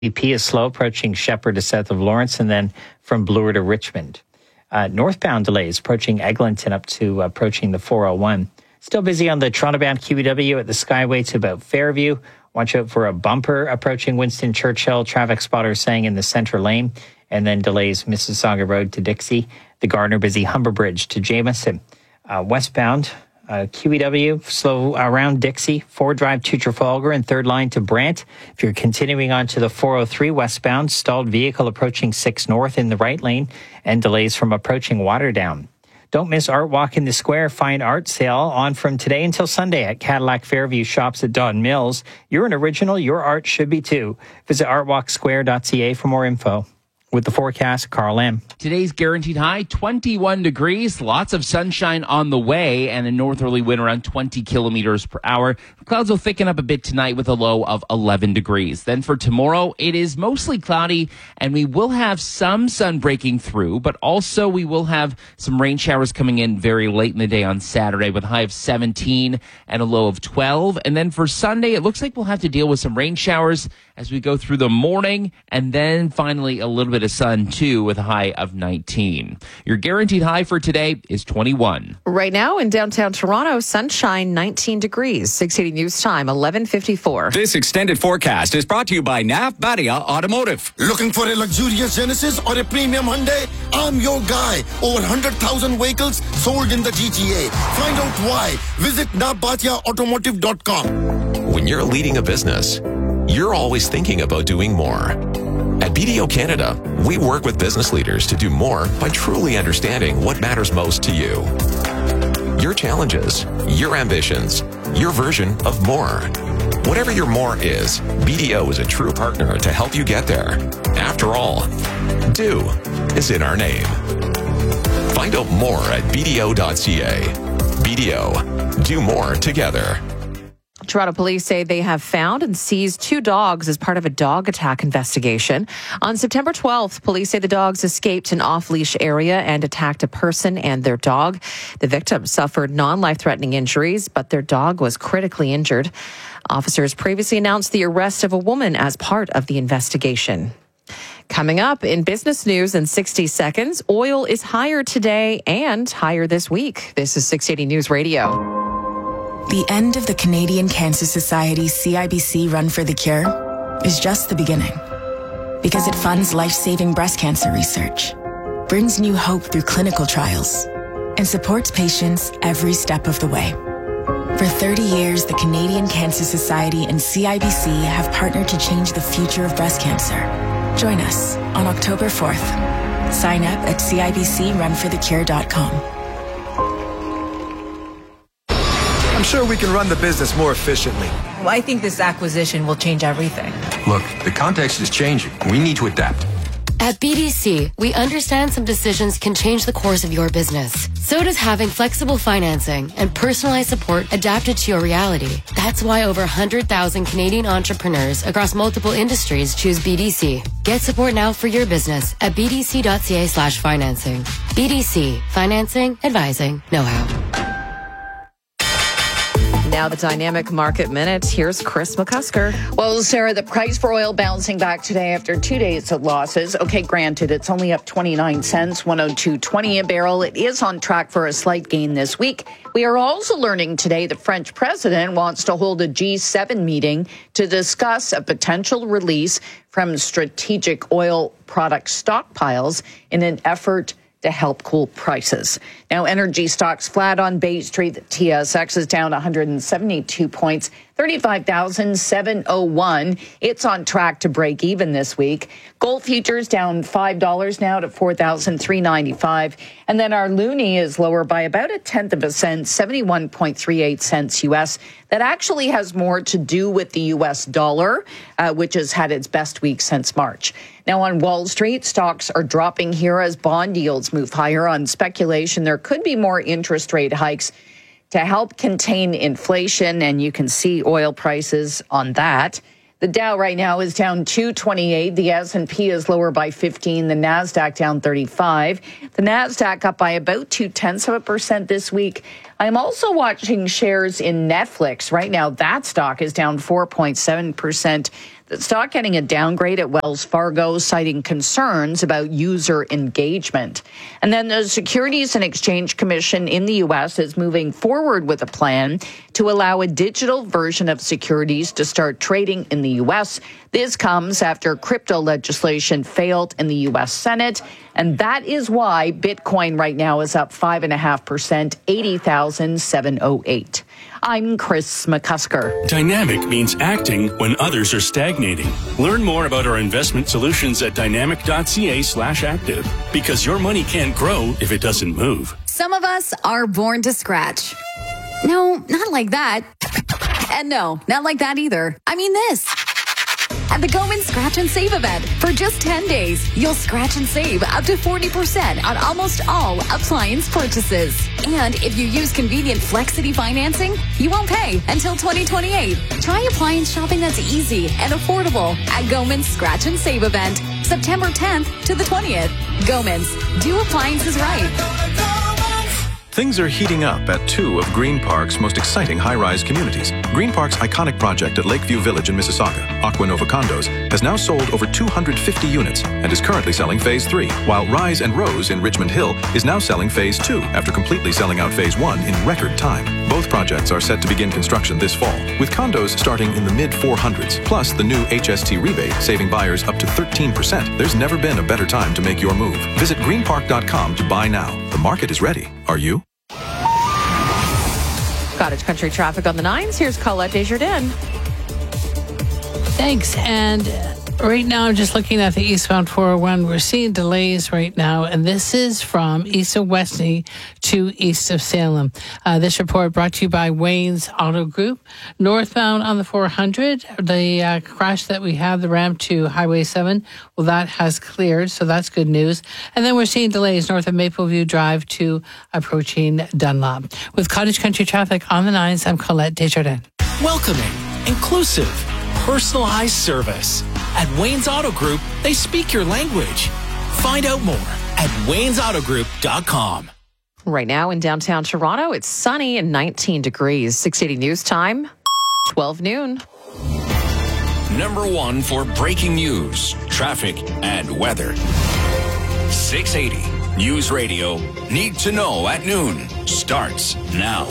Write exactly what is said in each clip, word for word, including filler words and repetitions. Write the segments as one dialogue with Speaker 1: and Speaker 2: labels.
Speaker 1: B P is slow approaching Shepherd to south of Lawrence, and then from Bloor to Richmond. Uh, northbound delays approaching Eglinton up to approaching the four oh one. Still busy on the Toronto-bound Q E W at the Skyway to about Fairview. Watch out for a bumper approaching Winston Churchill. Traffic spotters saying in the center lane. And then delays Mississauga Road to Dixie. The Gardner busy Humber Bridge to Jameson. Uh, westbound uh, Q E W slow around Dixie. Ford Drive to Trafalgar and third line to Brant. If you're continuing on to the four oh three westbound, stalled vehicle approaching six North in the right lane and delays from approaching Waterdown. Don't miss Art Walk in the Square Fine Art Sale on from today until Sunday at Cadillac Fairview Shops at Don Mills. You're an original. Your art should be too. Visit art walk square dot c a for more info. With the forecast, Carl M.
Speaker 2: Today's guaranteed high, twenty-one degrees. Lots of sunshine on the way and a northerly wind around twenty kilometers per hour. Clouds will thicken up a bit tonight with a low of eleven degrees. Then for tomorrow, it is mostly cloudy and we will have some sun breaking through, but also we will have some rain showers coming in very late in the day on Saturday with a high of seventeen and a low of twelve. And then for Sunday, it looks like we'll have to deal with some rain showers as we go through the morning, and then finally a little bit of sun too with a high of nineteen. Your guaranteed high for today is twenty-one.
Speaker 3: Right now in downtown Toronto, sunshine, nineteen degrees. six eighty News Time, eleven fifty-four.
Speaker 4: This extended forecast is brought to you by N A F Badia Automotive.
Speaker 5: Looking for a luxurious Genesis or a premium Hyundai? I'm your guy. Over one hundred thousand vehicles sold in the G T A. Find out why. Visit N A F Badia Automotive dot com.
Speaker 6: When you're leading a business, you're always thinking about doing more. At B D O Canada, we work with business leaders to do more by truly understanding what matters most to you. Your challenges, your ambitions, your version of more. Whatever your more is, B D O is a true partner to help you get there. After all, do is in our name. Find out more at b d o dot c a. B D O, do more together.
Speaker 3: Toronto police say they have found and seized two dogs as part of a dog attack investigation. On September twelfth, police say the dogs escaped an off-leash area and attacked a person and their dog. The victim suffered non-life-threatening injuries, but their dog was critically injured. Officers previously announced the arrest of a woman as part of the investigation. Coming up in business news in sixty seconds, oil is higher today and higher this week. This is six eighty News Radio.
Speaker 7: The end of the Canadian Cancer Society's C I B C Run for the Cure is just the beginning. Because it funds life-saving breast cancer research, brings new hope through clinical trials, and supports patients every step of the way. For thirty years, the Canadian Cancer Society and C I B C have partnered to change the future of breast cancer. Join us on October fourth. Sign up at c i b c run for the cure dot com.
Speaker 8: I'm sure we can run the business more efficiently.
Speaker 9: Well, I think this acquisition will change everything.
Speaker 10: Look, the context is changing. We need to adapt.
Speaker 11: At B D C, we understand some decisions can change the course of your business. So does having flexible financing and personalized support adapted to your reality. That's why over one hundred thousand Canadian entrepreneurs across multiple industries choose B D C. Get support now for your business at b d c dot c a slash financing. B D C, financing, advising, know-how.
Speaker 3: Now the Dynamic Market Minute. Here's Chris McCusker.
Speaker 12: Well, Sarah, the price for oil bouncing back today after two days of losses. Okay, granted, it's only up twenty-nine cents, one oh two twenty a barrel. It is on track for a slight gain this week. We are also learning today the French president wants to hold a G seven meeting to discuss a potential release from strategic oil product stockpiles in an effort to help cool prices. Now, energy stocks flat on Bay Street. The T S X is down one hundred seventy-two points, thirty-five thousand seven hundred one. It's on track to break even this week. Gold futures down five dollars now to four thousand three hundred ninety-five. And then our loonie is lower by about a tenth of a cent, seventy-one point three eight cents U S. That actually has more to do with the U S dollar, uh, which has had its best week since March. Now, on Wall Street, stocks are dropping here as bond yields move higher on speculation there could be more interest rate hikes to help contain inflation, and you can see oil prices on that. The Dow right now is down two twenty-eight. The S and P is lower by fifteen. The NASDAQ down thirty-five. The NASDAQ up by about two-tenths of a percent this week. I'm also watching shares in Netflix. Right now, that stock is down four point seven percent. The stock getting a downgrade at Wells Fargo, citing concerns about user engagement. And then the Securities and Exchange Commission in the U S is moving forward with a plan to allow a digital version of securities to start trading in the U S. This comes after crypto legislation failed in the U S Senate, and that is why Bitcoin right now is up five point five percent, eighty thousand seven hundred eight. I'm Chris McCusker.
Speaker 13: Dynamic means acting when others are stagnating. Learn more about our investment solutions at dynamic.ca slash active, because your money can't grow if it doesn't move.
Speaker 14: Some of us are born to scratch. No, not like that. And no, not like that either. I mean this. At the Goman Scratch and Save event. For just ten days, you'll scratch and save up to forty percent on almost all appliance purchases. And if you use convenient Flexity financing, you won't pay until twenty twenty-eight. Try appliance shopping that's easy and affordable at Goman's Scratch and Save event, September tenth to the twentieth. Goman's, do appliances right.
Speaker 15: Things are heating up at two of Green Park's most exciting high-rise communities. Green Park's iconic project at Lakeview Village in Mississauga, Aquanova Condos, has now sold over two hundred fifty units and is currently selling Phase three, while Rise and Rose in Richmond Hill is now selling Phase two after completely selling out Phase one in record time. Both projects are set to begin construction this fall, with condos starting in the mid four hundreds, plus the new H S T rebate saving buyers up to thirteen percent. There's never been a better time to make your move. Visit green park dot com to buy now. The market is ready. Are you?
Speaker 3: Cottage Country traffic on the nines. Here's Colette Desjardins.
Speaker 16: Thanks. And right now, I'm just looking at the eastbound four oh one. We're seeing delays right now, and this is from east of Westney to east of Salem. Uh, this report brought to you by Wayne's Auto Group. Northbound on the four hundred, the uh, crash that we have, the ramp to Highway seven, well, that has cleared, so that's good news. And then we're seeing delays north of Mapleview Drive to approaching Dunlop. With Cottage Country traffic on the nines, I'm Colette Desjardins.
Speaker 17: Welcoming, inclusive, personalized service. At Wayne's Auto Group, they speak your language. Find out more at waynes auto group dot com.
Speaker 3: Right now in downtown Toronto, it's sunny and nineteen degrees. six eighty News Time, twelve noon.
Speaker 4: Number one for breaking news, traffic, and weather. six eighty News Radio. Need to know at noon. Starts now.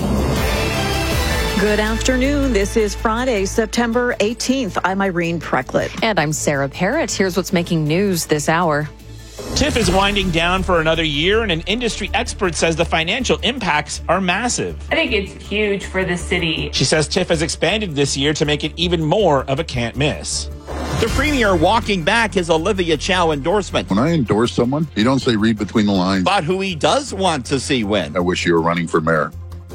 Speaker 18: Good afternoon. This is Friday, September eighteenth. I'm Irene Precklett.
Speaker 3: And I'm Sarah Parrott. Here's what's making news this hour.
Speaker 19: TIFF is winding down for another year, and an industry expert says the financial impacts are massive.
Speaker 20: I think it's huge for the city.
Speaker 19: She says TIFF has expanded this year to make it even more of a can't miss. The premier walking back his Olivia Chow endorsement.
Speaker 21: When I endorse someone, you don't say read between the lines.
Speaker 19: But who he does want to see win.
Speaker 21: I wish you were running for mayor.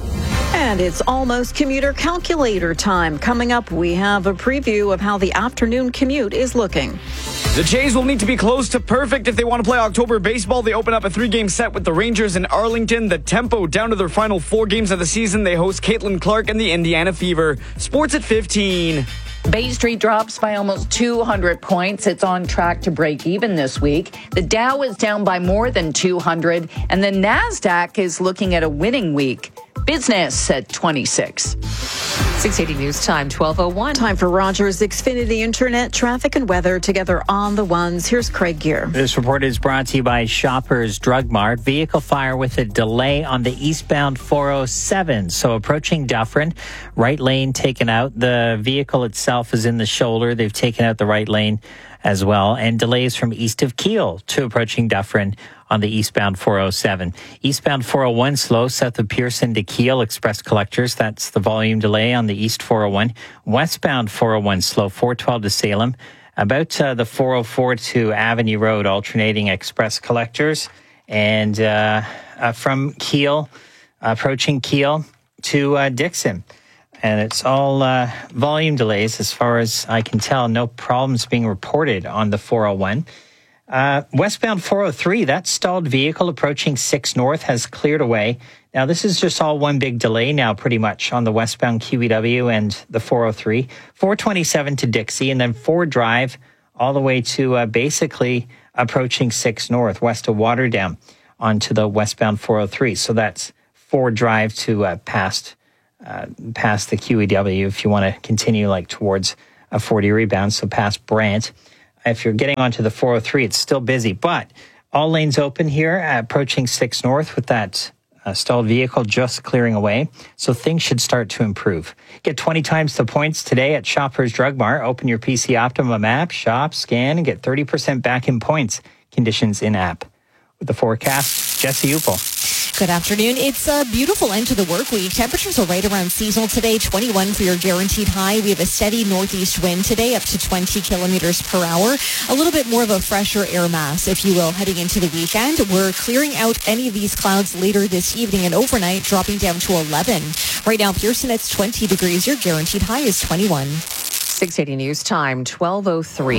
Speaker 18: And it's almost commuter calculator time. Coming up, we have a preview of how the afternoon commute is looking.
Speaker 22: The Jays will need to be close to perfect if they want to play October baseball. They open up a three-game set with the Rangers in Arlington. The tempo down to their final four games of the season. They host Caitlin Clark and the Indiana Fever. Sports at fifteen.
Speaker 12: Bay Street drops by almost two hundred points. It's on track to break even this week. The Dow is down by more than two hundred, and the NASDAQ is looking at a winning week. Business at twenty-six.
Speaker 3: six eighty News Time, twelve oh one.
Speaker 18: Time for Rogers Xfinity Internet, traffic and weather together on the ones. Here's Craig Gear.
Speaker 1: This report is brought to you by Shoppers Drug Mart. Vehicle fire with a delay on the eastbound four oh seven. So approaching Dufferin, right lane taken out. The vehicle itself is in the shoulder. They've taken out the right lane as well. And delays from east of Kiel to approaching Dufferin on the eastbound four oh seven. Eastbound four oh one slow south of Pearson to Kiel express collectors. That's the volume delay on the east four oh one. Westbound four oh one slow four twelve to Salem. About uh, the four oh four to Avenue Road alternating express collectors. And uh, uh, from Kiel, approaching Kiel to uh, Dixon. And it's all uh, volume delays as far as I can tell. No problems being reported on the four oh one. Uh, westbound four oh three, that stalled vehicle approaching six North has cleared away. Now, this is just all one big delay now, pretty much, on the westbound Q E W and the four oh three. four twenty-seven to Dixie, and then Ford Drive all the way to uh, basically approaching six North, west of Waterdam, onto the westbound four oh three. So that's Ford Drive to uh, past uh, past the Q E W if you want to continue like towards a forty rebound, so past Brant. If you're getting onto the four oh three, it's still busy, but all lanes open here, uh, approaching six North with that uh, stalled vehicle just clearing away. So things should start to improve. Get twenty times the points today at Shoppers Drug Mart. Open your P C Optimum app, shop, scan, and get thirty percent back in points. Conditions in app. With the forecast, Jesse Upel.
Speaker 2: Good afternoon. It's a beautiful end to the work week. Temperatures are right around seasonal today, twenty-one for your guaranteed high. We have a steady northeast wind today, up to twenty kilometers per hour. A little bit more of a fresher air mass, if you will, heading into the weekend. We're clearing out any of these clouds later this evening and overnight, dropping down to eleven. Right now, Pearson, it's twenty degrees. Your guaranteed high is twenty-one.
Speaker 3: six eighty News Time, twelve oh three.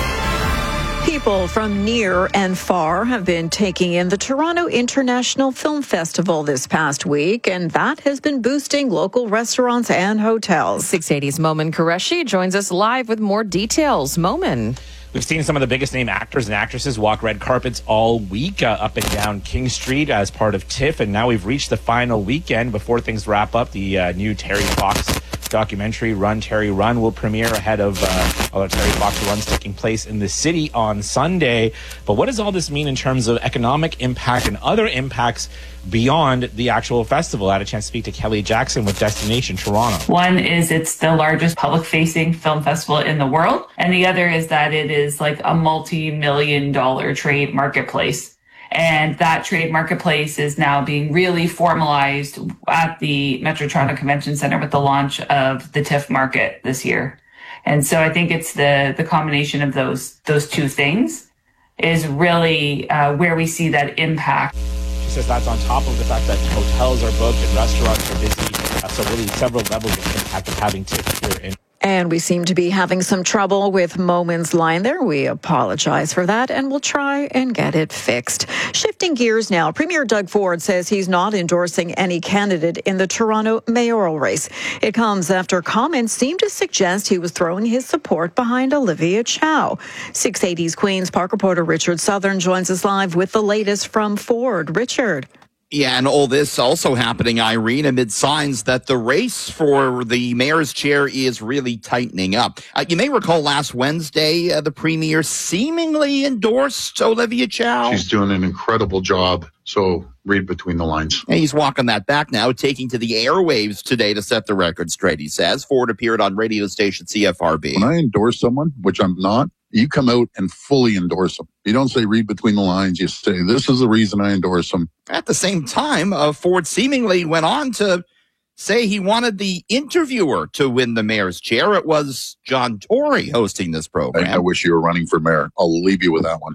Speaker 18: People from near and far have been taking in the Toronto International Film Festival this past week, and that has been boosting local restaurants and hotels.
Speaker 3: six eighty's Momin Qureshi joins us live with more details. Momin.
Speaker 19: We've seen some of the biggest name actors and actresses walk red carpets all week uh, up and down King Street as part of TIFF, and now we've reached the final weekend. Before things wrap up, the uh, new Terry Fox documentary, Run, Terry, Run, will premiere ahead of uh, other Terry Fox runs taking place in the city on Sunday. But what does all this mean in terms of economic impact and other impacts beyond the actual festival? I had a chance to speak to Kelly Jackson with Destination Toronto.
Speaker 20: One is it's the largest public-facing film festival in the world, and the other is that it is like a multi-million dollar trade marketplace. And that trade marketplace is now being really formalized at the Metro Toronto Convention Centre with the launch of the TIFF market this year. And so I think it's the the combination of those those two things is really uh, where we see that impact.
Speaker 19: She says that's on top of the fact that hotels are booked and restaurants are busy. Uh, so really several levels of impact of having TIFF here in.
Speaker 18: And we seem to be having some trouble with Momin's line there. We apologize for that, and we'll try and get it fixed. Shifting gears now, Premier Doug Ford says he's not endorsing any candidate in the Toronto mayoral race. It comes after comments seem to suggest he was throwing his support behind Olivia Chow. six eighty's Queen's Park reporter Richard Southern joins us live with the latest from Ford. Richard.
Speaker 5: Yeah, and all this also happening, Irene, amid signs that the race for the mayor's chair is really tightening up. Uh, you may recall last Wednesday, uh, the premier seemingly endorsed Olivia Chow.
Speaker 21: She's doing an incredible job, so read between the lines.
Speaker 5: And he's walking that back now, taking to the airwaves today to set the record straight, he says. Ford appeared on radio station C F R B.
Speaker 21: When I endorse someone, which I'm not, you come out and fully endorse them. You don't say read between the lines. You say, this is the reason I endorse them.
Speaker 5: At the same time, uh, Ford seemingly went on to say he wanted the interviewer to win the mayor's chair. It was John Tory hosting this program.
Speaker 21: I, I wish you were running for mayor. I'll leave you with that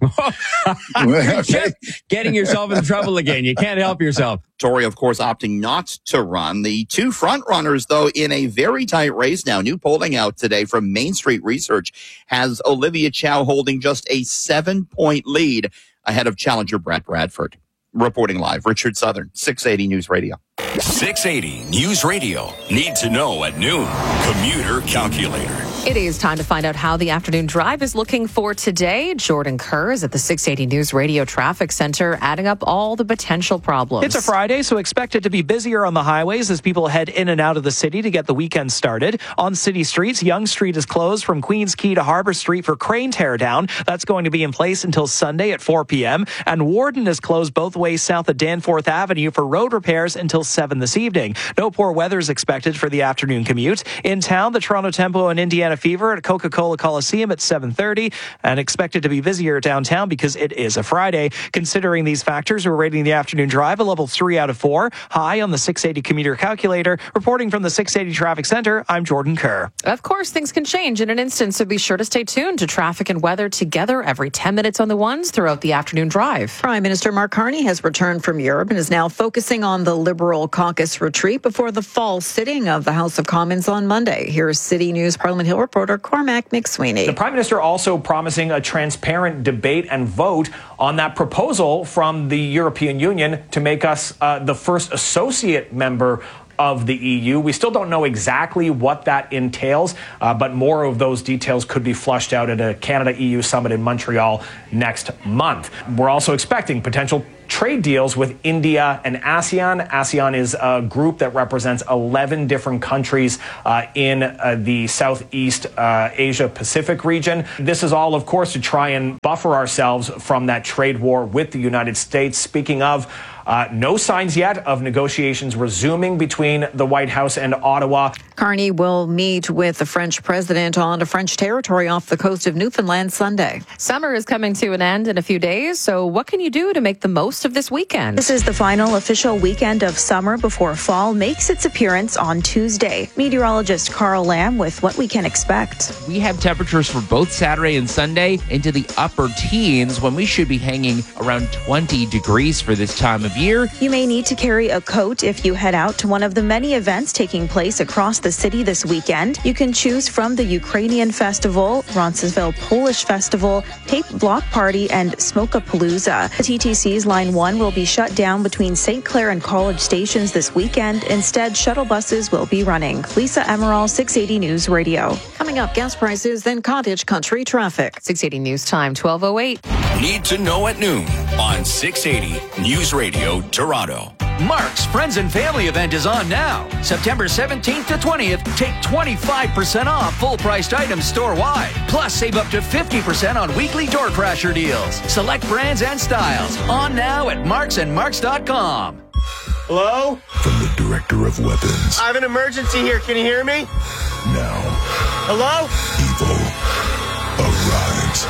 Speaker 21: one.
Speaker 23: Just getting yourself in trouble again. You can't help yourself.
Speaker 5: Tory, of course, opting not to run. The two front runners, though, in a very tight race now. New polling out today from Main Street Research has Olivia Chow holding just a seven-point lead ahead of challenger Brett Bradford. Reporting live, Richard Southern, six eighty News Radio.
Speaker 4: six eighty News Radio. Need to know at noon. Commuter Calculator.
Speaker 3: It is time to find out how the afternoon drive is looking for today. Jordan Kerr is at the six eighty News Radio Traffic Center, adding up all the potential problems.
Speaker 24: It's a Friday, so expect it to be busier on the highways as people head in and out of the city to get the weekend started. On city streets, Yonge Street is closed from Queens Quay to Harbour Street for crane teardown. That's going to be in place until Sunday at four p.m. And Warden is closed both ways south of Danforth Avenue for road repairs until seven this evening. No poor weather is expected for the afternoon commute. In town, the Toronto Tempo and Indiana Fever at Coca-Cola Coliseum at seven thirty, and expected to be busier downtown because it is a Friday. Considering these factors, we're rating the afternoon drive a level three out of four. High on the six eighty commuter calculator. Reporting from the six eighty Traffic Center, I'm Jordan Kerr.
Speaker 3: Of course, things can change in an instant, so be sure to stay tuned to traffic and weather together every ten minutes on the ones throughout the afternoon drive.
Speaker 18: Prime Minister Mark Carney has returned from Europe and is now focusing on the Liberal caucus retreat before the fall sitting of the House of Commons on Monday. Here's City News Parliament Hill reporter Cormac McSweeney.
Speaker 25: The Prime Minister also promising a transparent debate and vote on that proposal from the European Union to make us uh, the first associate member of the E U. We still don't know exactly what that entails, uh, but more of those details could be flushed out at a Canada-E U summit in Montreal next month. We're also expecting potential trade deals with India and ASEAN. ASEAN is a group that represents eleven different countries uh, in uh, the Southeast uh, Asia Pacific region. This is all, of course, to try and buffer ourselves from that trade war with the United States. Speaking of, Uh, no signs yet of negotiations resuming between the White House and Ottawa.
Speaker 18: Carney will meet with the French president on a French territory off the coast of Newfoundland Sunday.
Speaker 3: Summer is coming to an end in a few days, so what can you do to make the most of this weekend?
Speaker 6: This is the final official weekend of summer before fall makes its appearance on Tuesday. Meteorologist Carl Lamb with what we can expect.
Speaker 7: We have temperatures for both Saturday and Sunday into the upper teens when we should be hanging around twenty degrees for this time of year.
Speaker 6: You may need to carry a coat if you head out to one of the many events taking place across the city this weekend. You can choose from the Ukrainian Festival, Roncesvalles Polish Festival, Tape Block Party, and Smokapalooza. The T T C's Line one will be shut down between Saint Clair and College stations this weekend. Instead, shuttle buses will be running. Lisa Emerald, six eighty News Radio.
Speaker 18: Coming up, gas prices, then cottage country traffic.
Speaker 3: six eighty News Time, twelve oh eight.
Speaker 4: Need to know at noon on six eighty News Radio Toronto.
Speaker 8: Mark's Friends and Family event is on now. September seventeenth to twentieth, take twenty-five percent off full-priced items store-wide. Plus, save up to fifty percent on weekly door crasher deals. Select brands and styles. On now at marks and marks dot com.
Speaker 9: Hello?
Speaker 10: From the Director of Weapons.
Speaker 9: I have an emergency here. Can you hear me?
Speaker 10: Now.
Speaker 9: Hello?
Speaker 10: Evil arrives.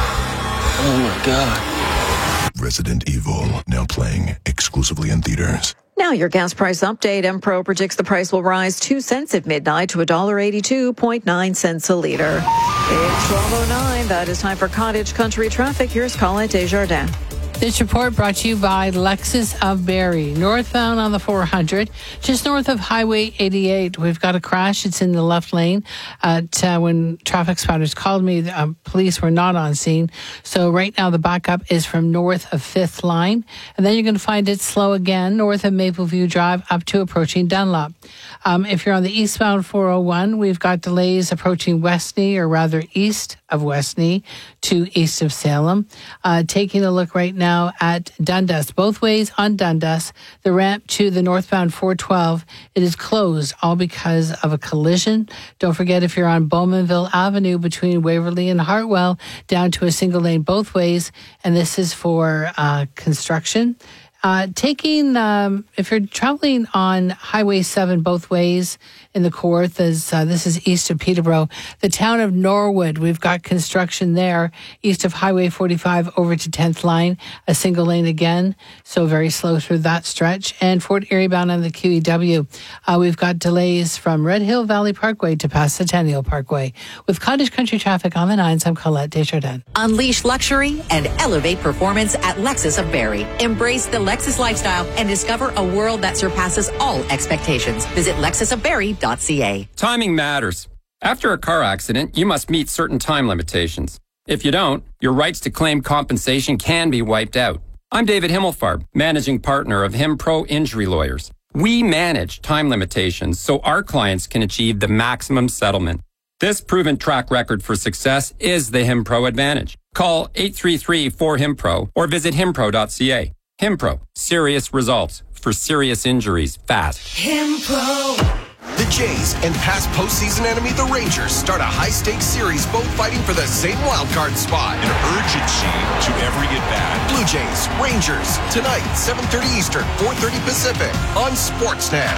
Speaker 9: Oh my God.
Speaker 10: Resident Evil, now playing exclusively in theaters.
Speaker 18: Now your gas price update. Empro predicts the price will rise two cents at midnight to one dollar eighty-two point nine cents a liter. It's twelve oh nine. That is time for cottage country traffic. Here's Colette Desjardins.
Speaker 16: This report brought to you by Lexus of Barrie. Northbound on the four hundred, just north of Highway eighty-eight. We've got a crash. It's in the left lane. At, uh, when traffic spotters called me, uh, police were not on scene. So right now the backup is from north of fifth Line. And then you're going to find it slow again north of Mapleview Drive up to approaching Dunlop. Um, if you're on the eastbound four oh one, we've got delays approaching Westney, or rather east of Westney to east of Salem. Uh, taking a look right now at Dundas, both ways on Dundas, the ramp to the northbound four twelve, it is closed, all because of a collision. Don't forget, if you're on Bowmanville Avenue between Waverly and Hartwell, down to a single lane both ways, and this is for uh, construction. Uh, taking, um, if you're traveling on Highway seven both ways in the Kawarth, as uh, this is east of Peterborough, the town of Norwood, we've got construction there, east of Highway forty-five over to tenth Line, a single lane again, so very slow through that stretch. And Fort Erie bound on the Q E W, uh, we've got delays from Red Hill Valley Parkway to past Centennial Parkway. With cottage country traffic on the nines, I'm Colette Desjardins.
Speaker 26: Unleash luxury and elevate performance at Lexus of Barrie. Embrace the Lexus lifestyle and discover a world that surpasses all expectations. Visit lexus of barrie dot c a.
Speaker 27: Timing matters. After a car accident, you must meet certain time limitations. If you don't, your rights to claim compensation can be wiped out. I'm David Himmelfarb, managing partner of HimPro Injury Lawyers. We manage time limitations so our clients can achieve the maximum settlement. This proven track record for success is the HimPro advantage. Call eight three three four HimPro or visit himpro dot c a. HimPro, serious results for serious injuries fast.
Speaker 28: HimPro. The Jays and past postseason enemy, the Rangers, start a high-stakes series, both fighting for the same wildcard spot.
Speaker 4: An urgency to every at-bat.
Speaker 28: Blue Jays, Rangers, tonight, seven thirty Eastern, four thirty Pacific, on Sportsnet.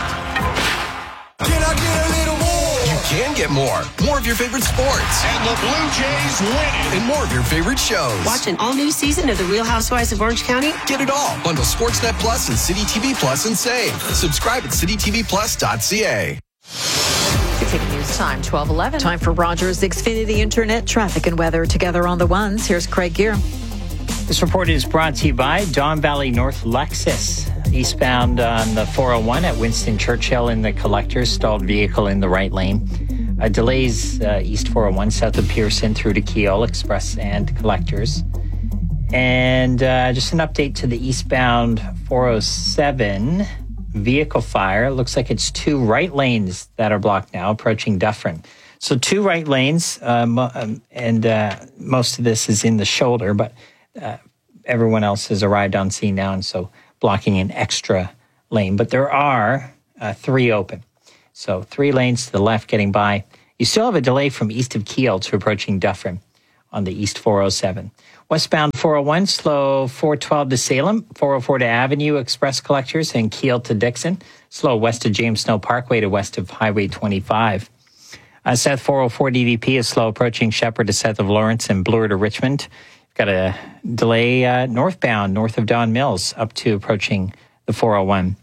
Speaker 28: Can I get a little more? You can get more. More of your favorite sports.
Speaker 4: And the Blue Jays win it.
Speaker 28: And more of your favorite shows.
Speaker 29: Watch an all-new season of The Real Housewives of Orange County.
Speaker 28: Get it all. Bundle Sportsnet Plus and City T V Plus and save. Subscribe at city t v plus dot c a.
Speaker 3: six eighty News Time, twelve eleven.
Speaker 18: Time for Rogers Xfinity Internet traffic and weather together on the ones. Here's Craig Gear.
Speaker 1: This report is brought to you by Don Valley North Lexus. Eastbound on the four oh one at Winston Churchill in the Collectors, stalled vehicle in the right lane. Uh, delays uh, East four oh one south of Pearson through to Keole Express and Collectors. And uh, just an update to the eastbound four oh seven vehicle fire. It looks like it's two right lanes that are blocked now approaching Dufferin. So two right lanes, uh, mo- um, and uh, most of this is in the shoulder, but uh, everyone else has arrived on scene now, and so blocking an extra lane. But there are uh, three open. So three lanes to the left getting by. You still have a delay from east of Kiel to approaching Dufferin on the East four oh seven. Westbound four oh one, slow four twelve to Salem, four oh four to Avenue Express Collectors, and Kiel to Dixon. Slow west of James Snow Parkway to west of Highway twenty-five. Uh, South four oh four D V P is slow approaching Shepherd to south of Lawrence and Bloor to Richmond. You've got a delay uh, northbound, north of Don Mills, up to approaching the four oh one.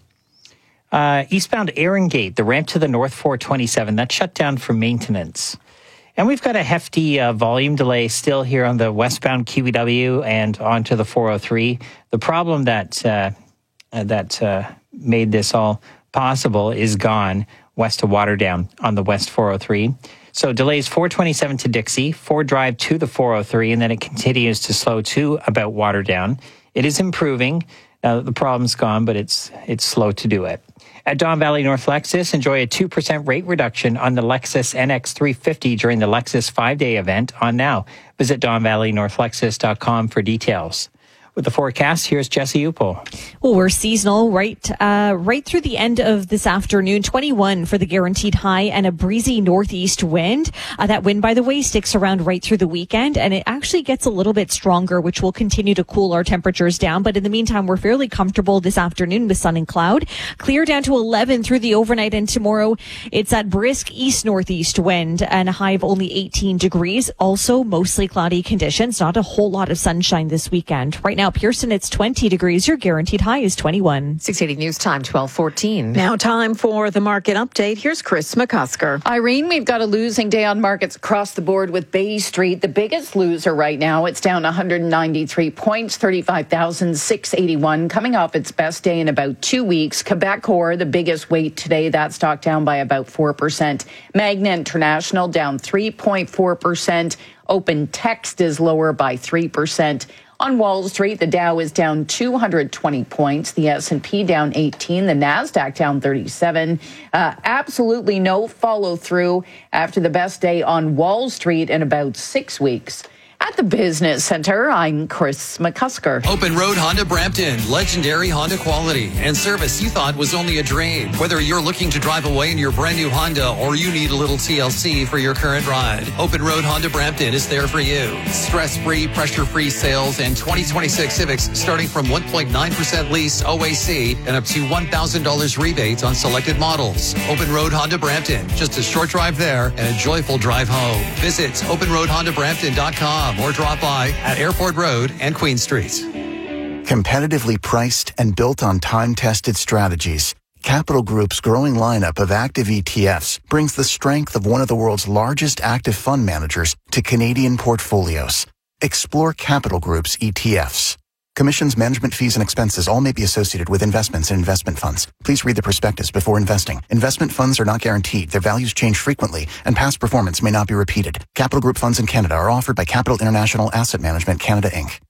Speaker 1: Uh, eastbound Erin Gate, the ramp to the north four twenty-seven, that's shut down for maintenance. And we've got a hefty uh, volume delay still here on the westbound Q E W and onto the four oh three. The problem that uh, uh, that uh, made this all possible is gone west of Waterdown on the west four oh three. So delays four twenty-seven to Dixie, Ford Drive to the four oh three, and then it continues to slow to about Waterdown. It is improving. Uh, the problem's gone, but it's it's slow to do it. At Don Valley North Lexus, enjoy a two percent rate reduction on the Lexus N X three fifty during the Lexus five-day event on now. Visit don valley north lexus dot com for details. With the forecast, here's Jesse Upel.
Speaker 2: Well, we're seasonal right uh, right through the end of this afternoon. twenty-one for the guaranteed high and a breezy northeast wind. Uh, that wind, by the way, sticks around right through the weekend, and it actually gets a little bit stronger, which will continue to cool our temperatures down. But in the meantime, we're fairly comfortable this afternoon with sun and cloud. Clear down to eleven through the overnight, and tomorrow it's that brisk east-northeast wind and a high of only eighteen degrees. Also, mostly cloudy conditions. Not a whole lot of sunshine this weekend. Right now, Pearson, it's twenty degrees. Your guaranteed high is twenty-one.
Speaker 3: six eighty News Time, twelve fourteen.
Speaker 18: Now time for the market update. Here's Chris McCusker.
Speaker 11: Irene, we've got a losing day on markets across the board with Bay Street, the biggest loser right now. It's down one hundred ninety-three points, thirty-five thousand six hundred eighty-one, coming off its best day in about two weeks. Quebecor, the biggest weight today, that stock down by about four percent. Magna International down three point four percent. Open Text is lower by three percent. On Wall Street, the Dow is down two hundred twenty points, the S and P down eighteen, the NASDAQ down thirty-seven. Uh, absolutely no follow-through after the best day on Wall Street in about six weeks. At the Business Center, I'm Chris McCusker.
Speaker 12: Open Road Honda Brampton. Legendary Honda quality and service you thought was only a dream. Whether you're looking to drive away in your brand new Honda or you need a little T L C for your current ride, Open Road Honda Brampton is there for you. Stress-free, pressure-free sales and twenty twenty-six Civics starting from one point nine percent lease O A C and up to one thousand dollars rebates on selected models. Open Road Honda Brampton. Just a short drive there and a joyful drive home. Visit open road honda brampton dot com. Or drop by at Airport Road and Queen Street.
Speaker 13: Competitively priced and built on time-tested strategies, Capital Group's growing lineup of active E T Fs brings the strength of one of the world's largest active fund managers to Canadian portfolios. Explore Capital Group's E T Fs. Commissions, management fees, and expenses all may be associated with investments in investment funds. Please read the prospectus before investing. Investment funds are not guaranteed. Their values change frequently, and past performance may not be repeated. Capital Group funds in Canada are offered by Capital International Asset Management Canada, Incorporated.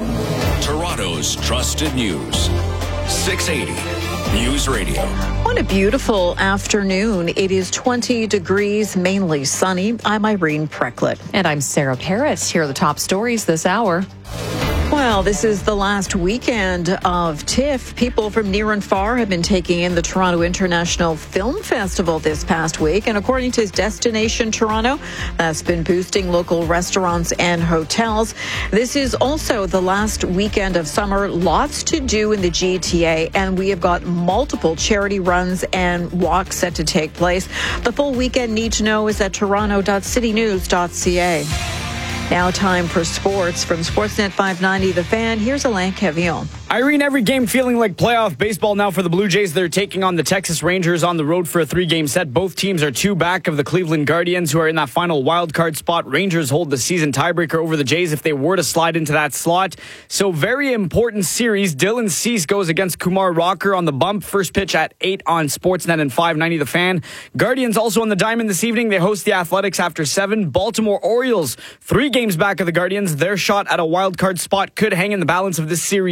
Speaker 4: Toronto's trusted news. six eighty News Radio.
Speaker 18: What a beautiful afternoon. It is twenty degrees, mainly sunny. I'm Irene Precklett.
Speaker 3: And I'm Sarah Paris. Here are the top stories this hour.
Speaker 18: Well, this is the last weekend of TIFF. People from near and far have been taking in the Toronto International Film Festival this past week. And according to Destination Toronto, that's been boosting local restaurants and hotels. This is also the last weekend of summer. Lots to do in the G T A. And we have got multiple charity runs and walks set to take place. The full weekend need to know is at toronto dot city news dot c a. Now time for sports. From Sportsnet five ninety, The Fan, here's Alain Cavillon.
Speaker 14: Irene, every game feeling like playoff baseball now for the Blue Jays. They're taking on the Texas Rangers on the road for a three-game set. Both teams are two back of the Cleveland Guardians, who are in that final wild card spot. Rangers hold the season tiebreaker over the Jays if they were to slide into that slot. So very important series. Dylan Cease goes against Kumar Rocker on the bump. First pitch at eight on Sportsnet and five ninety, The Fan. Guardians also on the diamond this evening. They host the Athletics after seven. Baltimore Orioles, three games back of the Guardians. Their shot at a wild card spot could hang in the balance of this series too.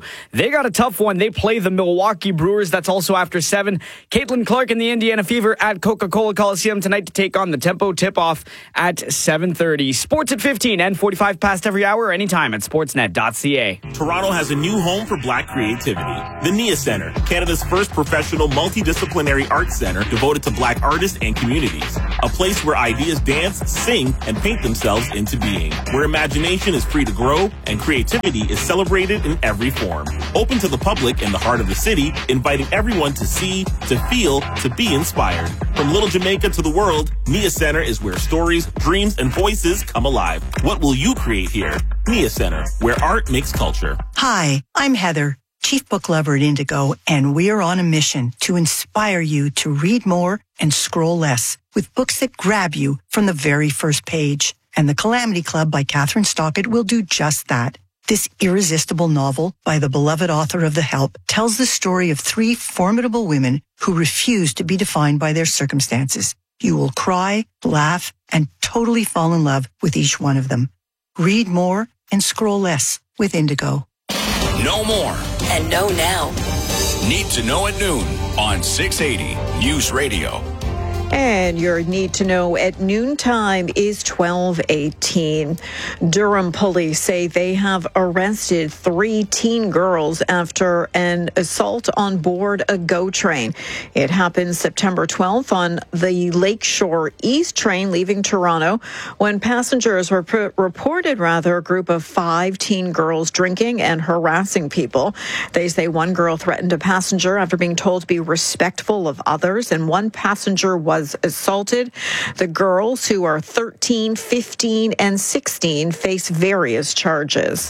Speaker 14: They got a tough one. They play the Milwaukee Brewers. That's also after seven. Caitlin Clark and the Indiana Fever at Coca-Cola Coliseum tonight to take on the Tempo tip-off at seven thirty. Sports at fifteen and forty-five past every hour, anytime at sportsnet dot c a.
Speaker 5: Toronto has a new home for Black creativity. The Nia Centre, Canada's first professional multidisciplinary arts center devoted to Black artists and communities. A place where ideas dance, sing, and paint themselves into being. Where imagination is free to grow and creativity is celebrated in every form. Open to the public in the heart of the city, inviting everyone to see, to feel, to be inspired. From Little Jamaica to the world, Nia Centre is where stories, dreams, and voices come alive. What will you create here? Nia Centre, where art makes culture.
Speaker 15: Hi, I'm Heather, Chief Book Lover at Indigo, and we are on a mission to inspire you to read more and scroll less with books that grab you from the very first page. And The Calamity Club by Catherine Stockett will do just that. This irresistible novel by the beloved author of The Help tells the story of three formidable women who refuse to be defined by their circumstances. You will cry, laugh, and totally fall in love with each one of them. Read more and scroll less with Indigo.
Speaker 4: Know more.
Speaker 26: And know now.
Speaker 4: Need to know at noon on six eighty News Radio.
Speaker 18: And your need to know at noontime is twelve eighteen. Durham police say they have arrested three teen girls after an assault on board a GO train. It happened September twelfth on the Lakeshore East train leaving Toronto when passengers were pr- reported rather a group of five teen girls drinking and harassing people. They say one girl threatened a passenger after being told to be respectful of others, and one passenger was assaulted. The girls, who are thirteen, fifteen, and sixteen, face various charges.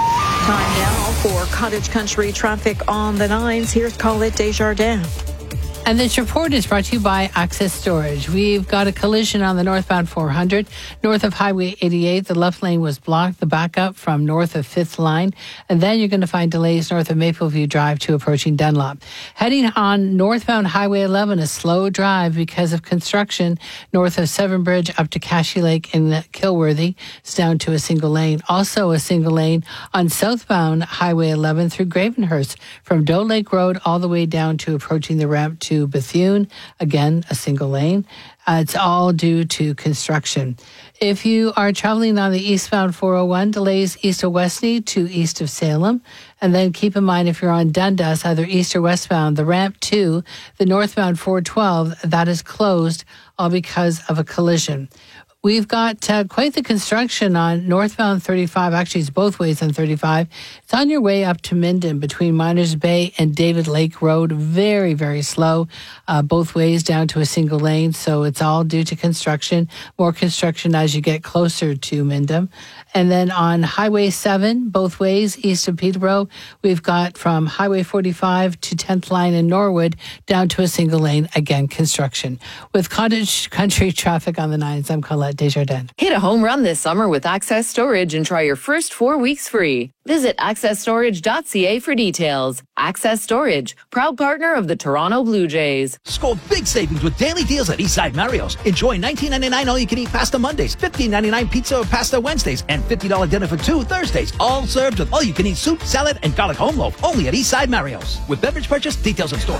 Speaker 18: Time now for Cottage Country traffic on the nines. Here's Colette Desjardins.
Speaker 16: And this report is brought to you by Access Storage. We've got a collision on the northbound four hundred. North of Highway eighty-eight, the left lane was blocked, the backup from north of fifth line. And then you're going to find delays north of Mapleview Drive to approaching Dunlop. Heading on northbound Highway eleven, a slow drive because of construction north of Severn Bridge up to Cashy Lake in Kilworthy. It's down to a single lane. Also a single lane on southbound Highway eleven through Gravenhurst from Doe Lake Road all the way down to approaching the ramp to to Bethune. Again, a single lane. Uh, it's all due to construction. If you are traveling on the eastbound four oh one, delays east of Westney to east of Salem. And then keep in mind, if you're on Dundas, either east or westbound, the ramp to the northbound four twelve, that is closed, all because of a collision. We've got uh, quite the construction on northbound thirty-five. Actually, it's both ways on thirty-five. It's on your way up to Minden between Miners Bay and David Lake Road. Very, very slow, uh, both ways down to a single lane. So it's all due to construction. More construction as you get closer to Minden. And then on Highway seven, both ways, east of Peterborough, we've got from Highway forty-five to tenth line in Norwood down to a single lane, again, construction. With Cottage Country traffic on the nines, I'm Colette Desjardins.
Speaker 17: Hit a home run this summer with Access Storage and try your first four weeks free. Visit access storage dot c a for details. Access Storage, proud partner of the Toronto Blue Jays.
Speaker 19: Score big savings with daily deals at Eastside Mario's. Enjoy nineteen ninety-nine all-you-can-eat pasta Mondays, fifteen ninety-nine pizza or pasta Wednesdays, and fifty dollars dinner for two Thursdays. All served with all-you-can-eat soup, salad, and garlic home loaf. Only at Eastside Mario's. With beverage purchase, details in store.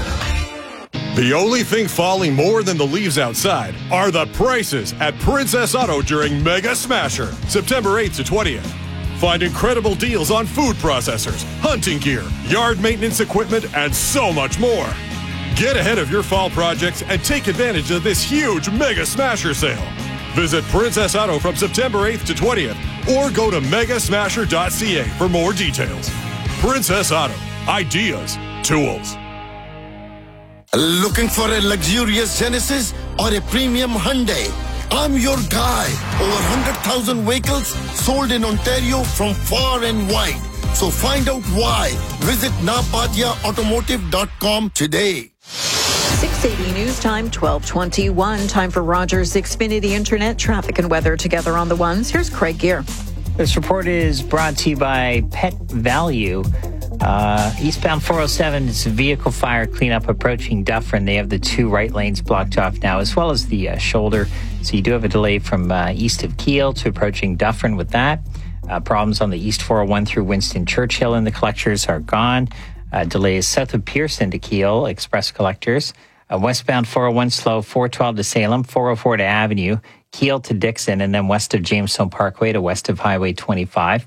Speaker 20: The only thing falling more than the leaves outside are the prices at Princess Auto during Mega Smasher, September eighth to twentieth. Find incredible deals on food processors, hunting gear, yard maintenance equipment, and so much more. Get ahead of your fall projects and take advantage of this huge Mega Smasher sale. Visit Princess Auto from September eighth to twentieth or go to mega smasher dot c a for more details. Princess Auto. Ideas. Tools.
Speaker 21: Looking for a luxurious Genesis or a premium Hyundai? I'm your guy. Over one hundred thousand vehicles sold in Ontario from far and wide. So find out why. Visit napadia automotive dot com today.
Speaker 18: six eighty News Time, twelve twenty-one. Time for Rogers Xfinity Internet traffic and weather together on the ones. Here's Craig Gear.
Speaker 1: This report is brought to you by Pet Value. Uh, eastbound four oh seven, it's a vehicle fire cleanup approaching Dufferin. They have the two right lanes blocked off now, as well as the uh, shoulder. So you do have a delay from uh, east of Kiel to approaching Dufferin with that. Uh, problems on the East four oh one through Winston Churchill and the collectors are gone. Uh, delays south of Pearson to Kiel, express collectors. Uh, westbound four oh one slow, four twelve to Salem, four oh four to Avenue, Kiel to Dixon, and then west of Jamestown Parkway to west of Highway twenty-five.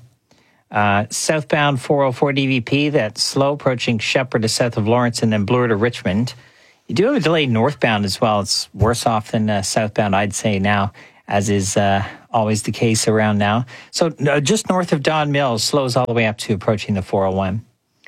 Speaker 1: Uh, southbound four oh four D V P, that's slow approaching Shepherd to south of Lawrence, and then Bloor to Richmond. You do have a delay northbound as well. It's worse off than uh, southbound, I'd say now, as is uh, always the case around now. So uh, just north of Don Mills, slows all the way up to approaching the four oh one.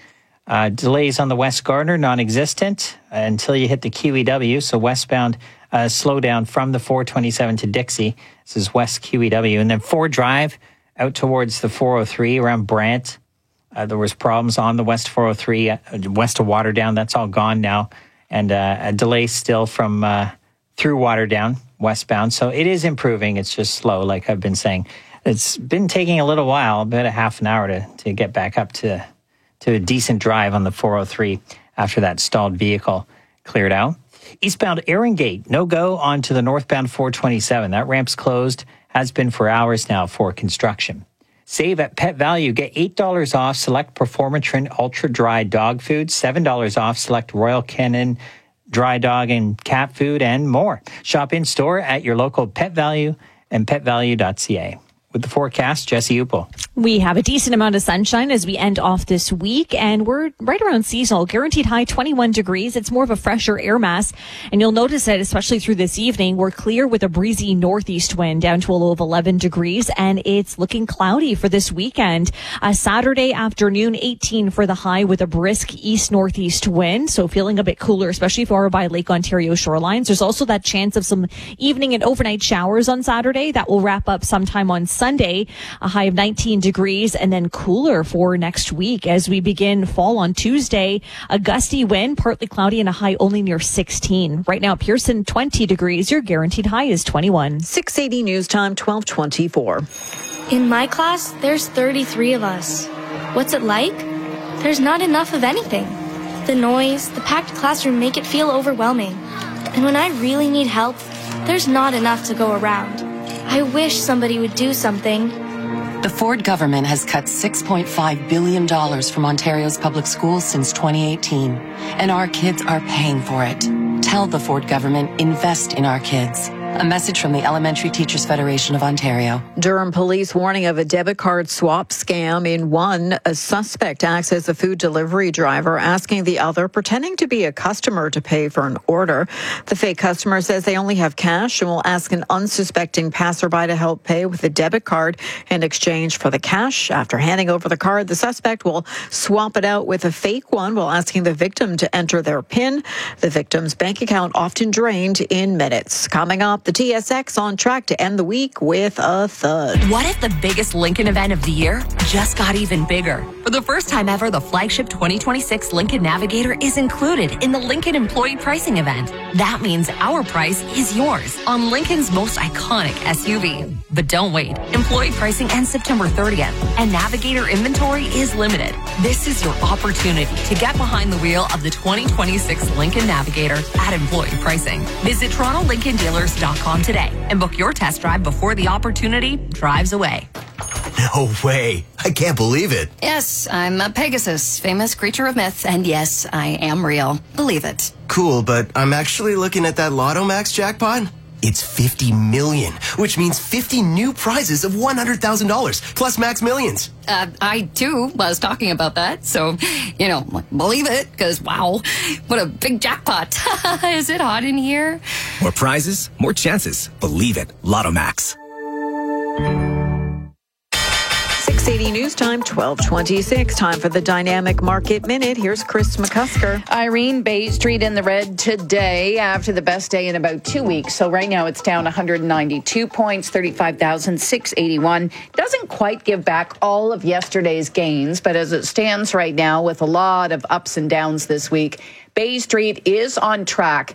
Speaker 1: Uh, delays on the West Gardner, non-existent uh, until you hit the Q E W. So westbound, uh, slow down from the four twenty-seven to Dixie. This is West Q E W. And then Ford Drive out towards the four oh three around Brant. Uh, there was problems on the West four oh three, uh, west of Waterdown. That's all gone now. And uh, a delay still from uh, through Waterdown, westbound. So it is improving. It's just slow, like I've been saying. It's been taking a little while, about a half an hour to, to get back up to... to a decent drive on the four oh three after that stalled vehicle cleared out. Eastbound Erringate, no go onto the northbound four twenty-seven. That ramp's closed, has been for hours now for construction. Save at Pet Value. Get eight dollars off select Performatrin Ultra Dry dog food, seven dollars off select Royal Canin dry dog and cat food, and more. Shop in store at your local Pet Value and pet value dot c a. With the forecast, Jesse Upel.
Speaker 2: We have a decent amount of sunshine as we end off this week, and we're right around seasonal. Guaranteed high twenty-one degrees. It's more of a fresher air mass, and you'll notice that especially through this evening, we're clear with a breezy northeast wind down to a low of eleven degrees, and it's looking cloudy for this weekend. A Saturday afternoon, eighteen for the high with a brisk east-northeast wind, so feeling a bit cooler, especially if you're by Lake Ontario shorelines. There's also that chance of some evening and overnight showers on Saturday. That will wrap up sometime on Sunday, a high of nineteen degrees, and then cooler for next week as we begin fall on Tuesday. A gusty wind, partly cloudy, and a high only near sixteen. Right now, Pearson, twenty degrees. Your guaranteed high is twenty-one.
Speaker 18: six eighty News Time, twelve twenty-four.
Speaker 6: In my class, there's thirty-three of us. What's it like? There's not enough of anything. The noise, the packed classroom make it feel overwhelming. And when I really need help, there's not enough to go around. I wish somebody would do something.
Speaker 7: The Ford government has cut six point five billion dollars from Ontario's public schools since twenty eighteen, and our kids are paying for it. Tell the Ford government, invest in our kids. A message from the Elementary Teachers Federation of Ontario.
Speaker 18: Durham police warning of a debit card swap scam. In one, a suspect acts as a food delivery driver, asking the other, pretending to be a customer, to pay for an order. The fake customer says they only have cash and will ask an unsuspecting passerby to help pay with a debit card in exchange for the cash. After handing over the card, the suspect will swap it out with a fake one while asking the victim to enter their PIN. The victim's bank account often drained in minutes. Coming up, the T S X on track to end the week with a thud.
Speaker 26: What if the biggest Lincoln event of the year just got even bigger? For the first time ever, the flagship twenty twenty-six Lincoln Navigator is included in the Lincoln Employee Pricing event. That means our price is yours on Lincoln's most iconic S U V. But don't wait. Employee pricing ends September thirtieth, and Navigator inventory is limited. This is your opportunity to get behind the wheel of the twenty twenty-six Lincoln Navigator at employee pricing. Visit Toronto Lincoln Dealers dot com today and book your test drive before the opportunity drives away.
Speaker 8: No way. I can't believe it.
Speaker 9: Yes, I'm a Pegasus, famous creature of myth, and yes, I am real. Believe it.
Speaker 8: Cool, but I'm actually looking at that Lotto Max jackpot. It's fifty million, which means fifty new prizes of one hundred thousand dollars, plus Max Millions.
Speaker 9: Uh, I, too, was talking about that, so, you know, believe it, because, wow, what a big jackpot. Is it hot in here?
Speaker 10: More prizes, more chances. Believe it. Lotto Max.
Speaker 18: six eighty News Time, twelve twenty-six. Time for the Dynamic Market Minute. Here's Chris McCusker.
Speaker 11: Irene, Bay Street in the red today after the best day in about two weeks. So right now it's down one hundred ninety-two points, thirty-five thousand six hundred eighty-one. Doesn't quite give back all of yesterday's gains, but as it stands right now with a lot of ups and downs this week, Bay Street is on track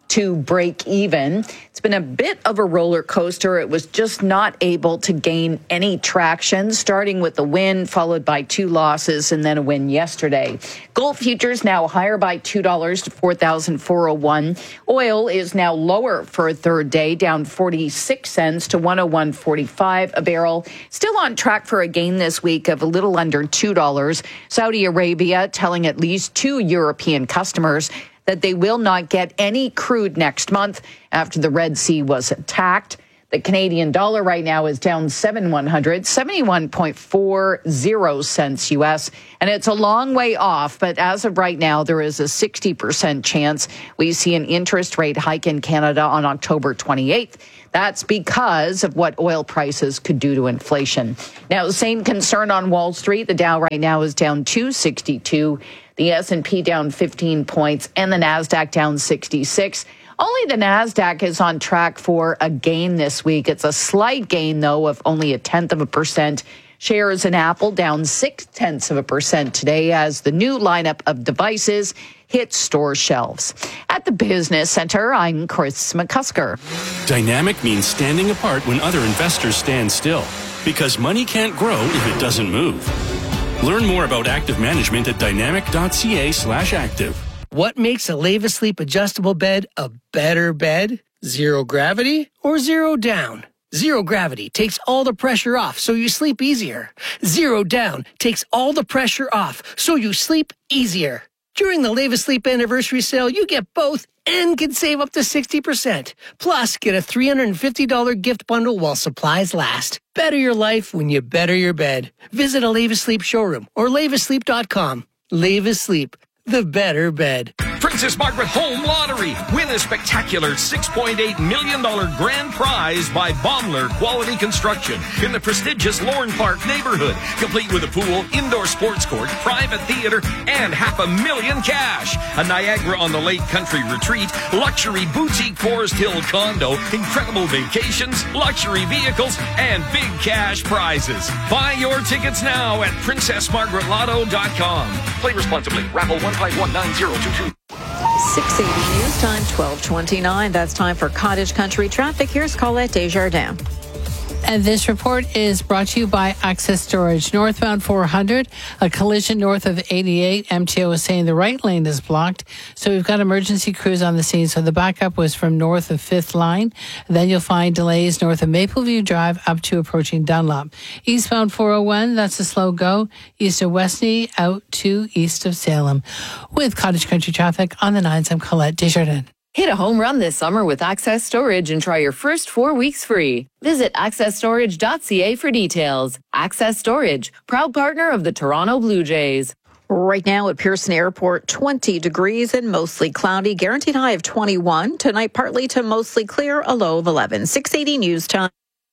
Speaker 11: to break even. It's been a bit of a roller coaster. It was just not able to gain any traction, starting with the win, followed by two losses, and then a win yesterday. Gold futures now higher by two dollars to four thousand four hundred one. Oil is now lower for a third day, down forty-six cents to one oh one forty-five a barrel. Still on track for a gain this week of a little under two dollars. Saudi Arabia telling at least two European customers that they will not get any crude next month after the Red Sea was attacked. The Canadian dollar right now is down seven one hundred, seventy-one point four zero cents U S, and it's a long way off, but as of right now, there is a sixty percent chance we see an interest rate hike in Canada on October twenty-eighth. That's because of what oil prices could do to inflation. Now, the same concern on Wall Street. The Dow right now is down two sixty-two. The S and P down fifteen points, and the NASDAQ down sixty-six. Only the NASDAQ is on track for a gain this week. It's a slight gain, though, of only a tenth of a percent. Shares in Apple down six tenths of a percent today as the new lineup of devices hit store shelves. At the Business Center, I'm Chris McCusker.
Speaker 12: Dynamic means standing apart when other investors stand still, because money can't grow if it doesn't move. Learn more about active management at dynamic.ca slash active.
Speaker 13: What makes a Leva Sleep adjustable bed a better bed? Zero gravity or zero down? Zero gravity takes all the pressure off so you sleep easier. Zero down takes all the pressure off so you sleep easier. During the Leva Sleep anniversary sale, you get both and can save up to sixty percent. Plus, get a three hundred fifty dollars gift bundle while supplies last. Better your life when you better your bed. Visit a Leva Sleep showroom or leva sleep dot com. Leva Sleep, the better bed.
Speaker 22: Princess Margaret Home Lottery. Win a spectacular six point eight million dollars grand prize by Baumler Quality Construction in the prestigious Lorne Park neighborhood, complete with a pool, indoor sports court, private theater, and half a million cash. A Niagara on the Lake Country retreat, luxury boutique Forest Hill condo, incredible vacations, luxury vehicles, and big cash prizes. Buy your tickets now at princess margaret lotto dot com. Play responsibly. Raffle one five one nine zero two two.
Speaker 18: six eighty News Time, twelve twenty-nine. That's time for Cottage Country traffic. Here's Colette Desjardins.
Speaker 16: And this report is brought to you by Access Storage. Northbound four hundred, a collision north of eighty-eight. M T O is saying the right lane is blocked. So we've got emergency crews on the scene. So the backup was from north of fifth line. Then you'll find delays north of Mapleview Drive up to approaching Dunlop. Eastbound four oh one, that's a slow go. East of Westney out to east of Salem. With Cottage Country traffic on the nines, I'm Colette Desjardins.
Speaker 17: Hit a home run this summer with Access Storage and try your first four weeks free. Visit access storage dot c a for details. Access Storage, proud partner of the Toronto Blue Jays.
Speaker 18: Right now at Pearson Airport, twenty degrees and mostly cloudy. Guaranteed high of twenty-one. Tonight, partly to mostly clear, a low of eleven. six eighty News Time.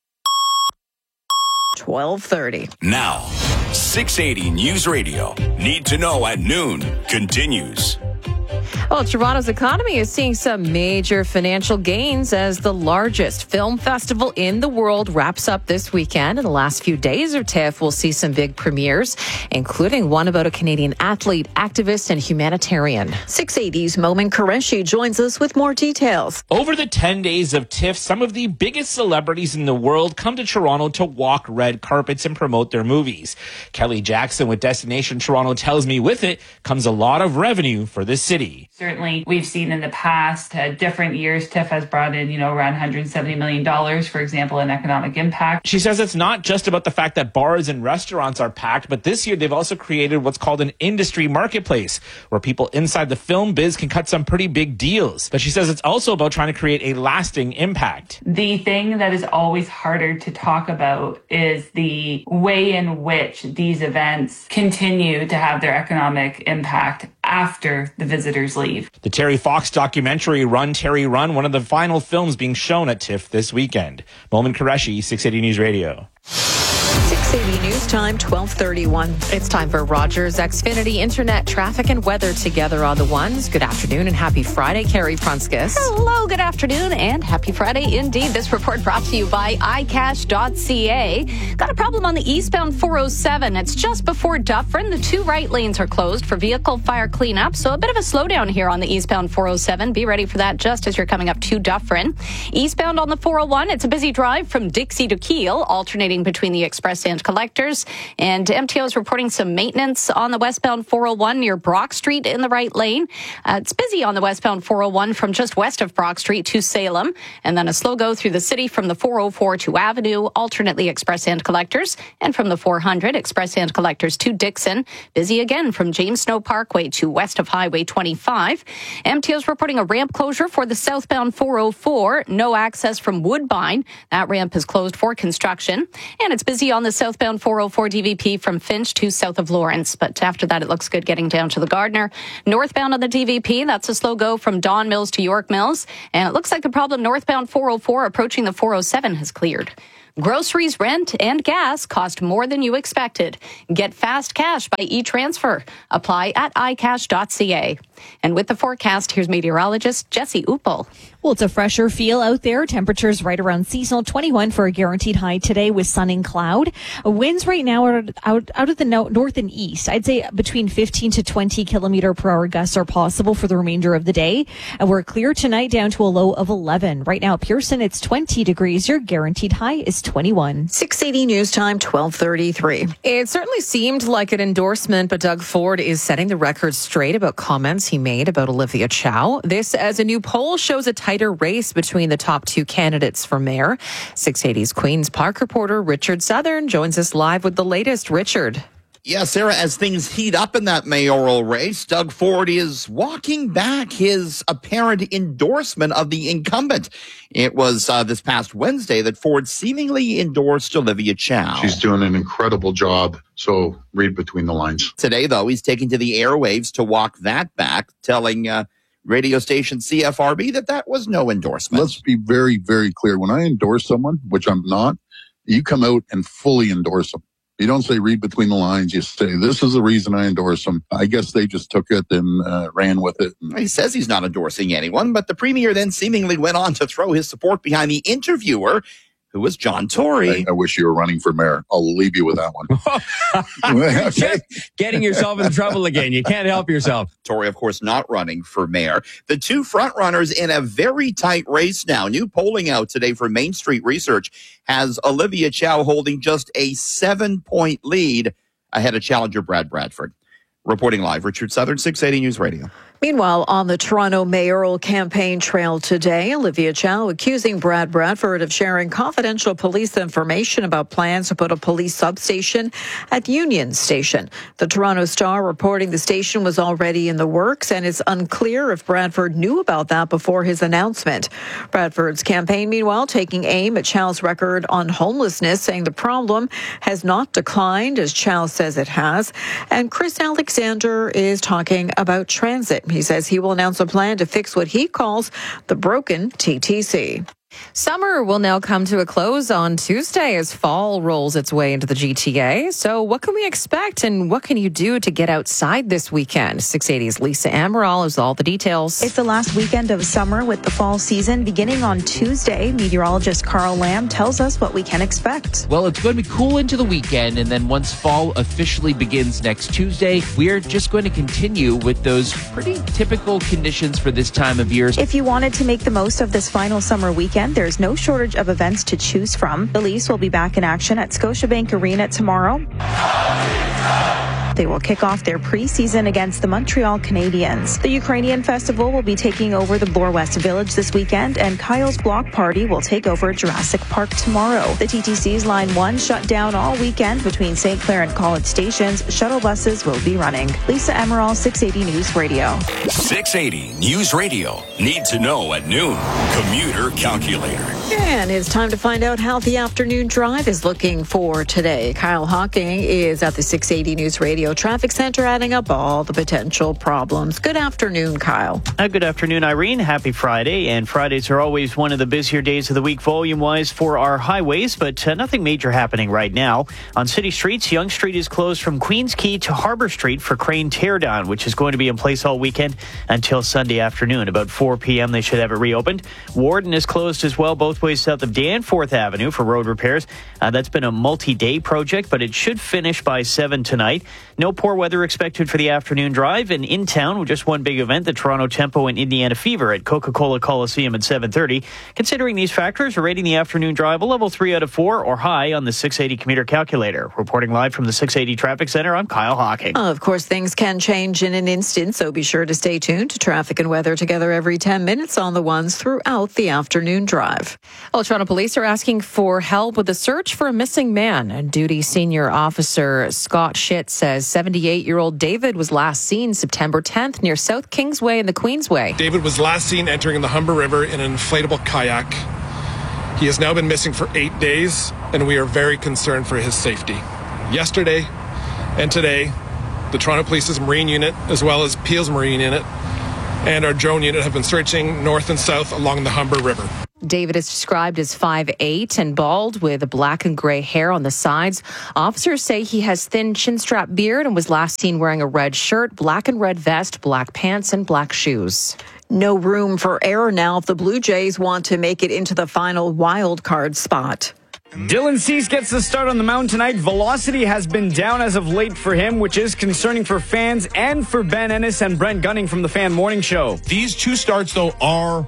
Speaker 18: twelve thirty.
Speaker 4: Now, six eighty News Radio. Need to know at noon continues.
Speaker 3: Well, Toronto's economy is seeing some major financial gains as the largest film festival in the world wraps up this weekend. In the last few days of TIFF, we'll see some big premieres, including one about a Canadian athlete, activist, and humanitarian.
Speaker 18: six eighty's Momin Qureshi joins us with more details.
Speaker 23: Over the ten days of TIFF, some of the biggest celebrities in the world come to Toronto to walk red carpets and promote their movies. Kelly Jackson with Destination Toronto tells me with it comes a lot of revenue for the city.
Speaker 24: Certainly, we've seen in the past, uh, different years, TIFF has brought in, you know, around one hundred seventy million dollars, for example, in economic impact.
Speaker 23: She says it's not just about the fact that bars and restaurants are packed, but this year they've also created what's called an industry marketplace, where people inside the film biz can cut some pretty big deals. But she says it's also about trying to create a lasting impact.
Speaker 24: The thing that is always harder to talk about is the way in which these events continue to have their economic impact after the visitors leave.
Speaker 23: The Terry Fox documentary, Run, Terry, Run, one of the final films being shown at TIFF this weekend. Momin Qureshi, six eighty News Radio.
Speaker 18: six eighty News Time, twelve thirty-one.
Speaker 3: It's time for Rogers Xfinity Internet traffic and weather together on the ones. Good afternoon and happy Friday, Carrie Prunskis.
Speaker 5: Hello, good afternoon and happy Friday indeed. This report brought to you by i cash dot c a. Got a problem on the eastbound four oh seven. It's just before Dufferin. The two right lanes are closed for vehicle fire cleanup, so a bit of a slowdown here on the eastbound four oh seven. Be ready for that just as you're coming up to Dufferin. Eastbound on the four oh one, it's a busy drive from Dixie to Kiel, alternating between the express and collectors. And M T O is reporting some maintenance on the westbound four oh one near Brock Street in the right lane. Uh, it's busy on the westbound four oh one from just west of Brock Street to Salem, and then a slow go through the city from the four oh four to Avenue, alternately express and collectors, and from the four hundred, express and collectors to Dixon. Busy again from James Snow Parkway to west of Highway twenty-five. M T O is reporting a ramp closure for the southbound four oh four. No access from Woodbine. That ramp is closed for construction. And it's busy on the southbound four oh four D V P from Finch to south of Lawrence. But after that, it looks good getting down to the Gardner. Northbound on the D V P, that's a slow go from Don Mills to York Mills. And it looks like the problem northbound four oh four approaching the four oh seven has cleared. Groceries, rent, and gas cost more than you expected. Get fast cash by e-transfer. Apply at i cash dot c a. And with the forecast, here's meteorologist Jesse Uppel.
Speaker 2: Well, it's a fresher feel out there. Temperatures right around seasonal, twenty-one for a guaranteed high today with sun and cloud. Winds right now are out, out of the no, north and east. I'd say between fifteen to twenty kilometer per hour gusts are possible for the remainder of the day. And we're clear tonight down to a low of eleven. Right now at Pearson, it's twenty degrees. Your guaranteed high is twenty-one.
Speaker 18: six eighty News Time, twelve thirty-three.
Speaker 3: It certainly seemed like an endorsement, but Doug Ford is setting the record straight about comments he made about Olivia Chow. This as a new poll shows a tighter race between the top two candidates for mayor. six eighty's Queen's Park reporter Richard Southern joins us live with the latest. Richard.
Speaker 14: Yeah, Sarah, as things heat up in that mayoral race, Doug Ford is walking back his apparent endorsement of the incumbent. It was uh, this past Wednesday that Ford seemingly endorsed Olivia Chow.
Speaker 15: She's doing an incredible job, so read between the lines.
Speaker 14: Today, though, he's taking to the airwaves to walk that back, telling uh, radio station C F R B that that was no endorsement.
Speaker 15: Let's be very, very clear. When I endorse someone, which I'm not, you come out and fully endorse them. You don't say read between the lines. You say, this is the reason I endorse them. I guess they just took it and uh, ran with it.
Speaker 14: He says he's not endorsing anyone, but the premier then seemingly went on to throw his support behind the interviewer, who was John Tory.
Speaker 15: I, I wish you were running for mayor. I'll leave you with that one.
Speaker 19: Okay. Getting yourself in trouble again. You can't help yourself.
Speaker 14: Tory, of course, not running for mayor. The two frontrunners in a very tight race now. New polling out today from Main Street Research has Olivia Chow holding just a seven-point lead ahead of challenger Brad Bradford. Reporting live, Richard Southern, six eighty News Radio.
Speaker 18: Meanwhile, on the Toronto mayoral campaign trail today, Olivia Chow accusing Brad Bradford of sharing confidential police information about plans to put a police substation at Union Station. The Toronto Star reporting the station was already in the works, and it's unclear if Bradford knew about that before his announcement. Bradford's campaign, meanwhile, taking aim at Chow's record on homelessness, saying the problem has not declined, as Chow says it has. And Chris Alexander is talking about transit. He says he will announce a plan to fix what he calls the broken T T C.
Speaker 3: Summer will now come to a close on Tuesday as fall rolls its way into the G T A. So what can we expect and what can you do to get outside this weekend? six eighty's Lisa Amaral has all the details.
Speaker 20: It's the last weekend of summer with the fall season beginning on Tuesday. Meteorologist Carl Lamb tells us what we can expect.
Speaker 25: Well, it's going to be cool into the weekend, and then once fall officially begins next Tuesday, we're just going to continue with those pretty typical conditions for this time of year.
Speaker 20: If you wanted to make the most of this final summer weekend, there's no shortage of events to choose from. The Leafs will be back in action at Scotiabank Arena tomorrow. They will kick off their preseason against the Montreal Canadiens. The Ukrainian Festival will be taking over the Bloor West Village this weekend, and Kyle's Block Party will take over Jurassic Park tomorrow. The T T C's Line one shut down all weekend between Saint Clair and College stations. Shuttle buses will be running. Lisa Amaral, six eighty News Radio.
Speaker 4: six eighty News Radio. Need to know at noon. Commuter Calculator.
Speaker 18: And it's time to find out how the afternoon drive is looking for today. Kyle Hawking is at the six eighty News Radio Radio Traffic Center, adding up all the potential problems. Good afternoon, Kyle.
Speaker 1: Uh, good afternoon, Irene. Happy Friday. And Fridays are always one of the busier days of the week volume-wise for our highways, but uh, nothing major happening right now. On city streets, Yonge Street is closed from Queens Quay to Harbour Street for crane teardown, which is going to be in place all weekend until Sunday afternoon. About four p.m. they should have it reopened. Warden is closed as well, both ways south of Danforth Avenue for road repairs. Uh, that's been a multi-day project, but it should finish by seven tonight. No poor weather expected for the afternoon drive. And in town, with just one big event, the Toronto Tempo and Indiana Fever at Coca-Cola Coliseum at seven thirty. Considering these factors, we're rating the afternoon drive a level three out of four or high on the six eighty commuter calculator. Reporting live from the six eighty Traffic Center, I'm Kyle Hawking.
Speaker 18: Of course, things can change in an instant, so be sure to stay tuned to traffic and weather together every ten minutes on the ones throughout the afternoon drive.
Speaker 3: Well, Toronto police are asking for help with the search for a missing man. Duty senior officer Scott Schitt says seventy-eight-year-old David was last seen September tenth near South Kingsway and the Queensway.
Speaker 6: David was last seen entering the Humber River in an inflatable kayak. He has now been missing for eight days, and we are very concerned for his safety. Yesterday and today, the Toronto Police's Marine Unit, as well as Peel's Marine Unit, and our drone unit have been searching north and south along the Humber River.
Speaker 3: David is described as five eight and bald with black and gray hair on the sides. Officers say he has thin chin-strap beard and was last seen wearing a red shirt, black and red vest, black pants, and black shoes.
Speaker 18: No room for error now if the Blue Jays want to make it into the final wild card spot.
Speaker 7: Dylan Cease gets the start on the mound tonight. Velocity has been down as of late for him, which is concerning for fans and for Ben Ennis and Brent Gunning from the Fan Morning Show.
Speaker 8: These two starts, though, are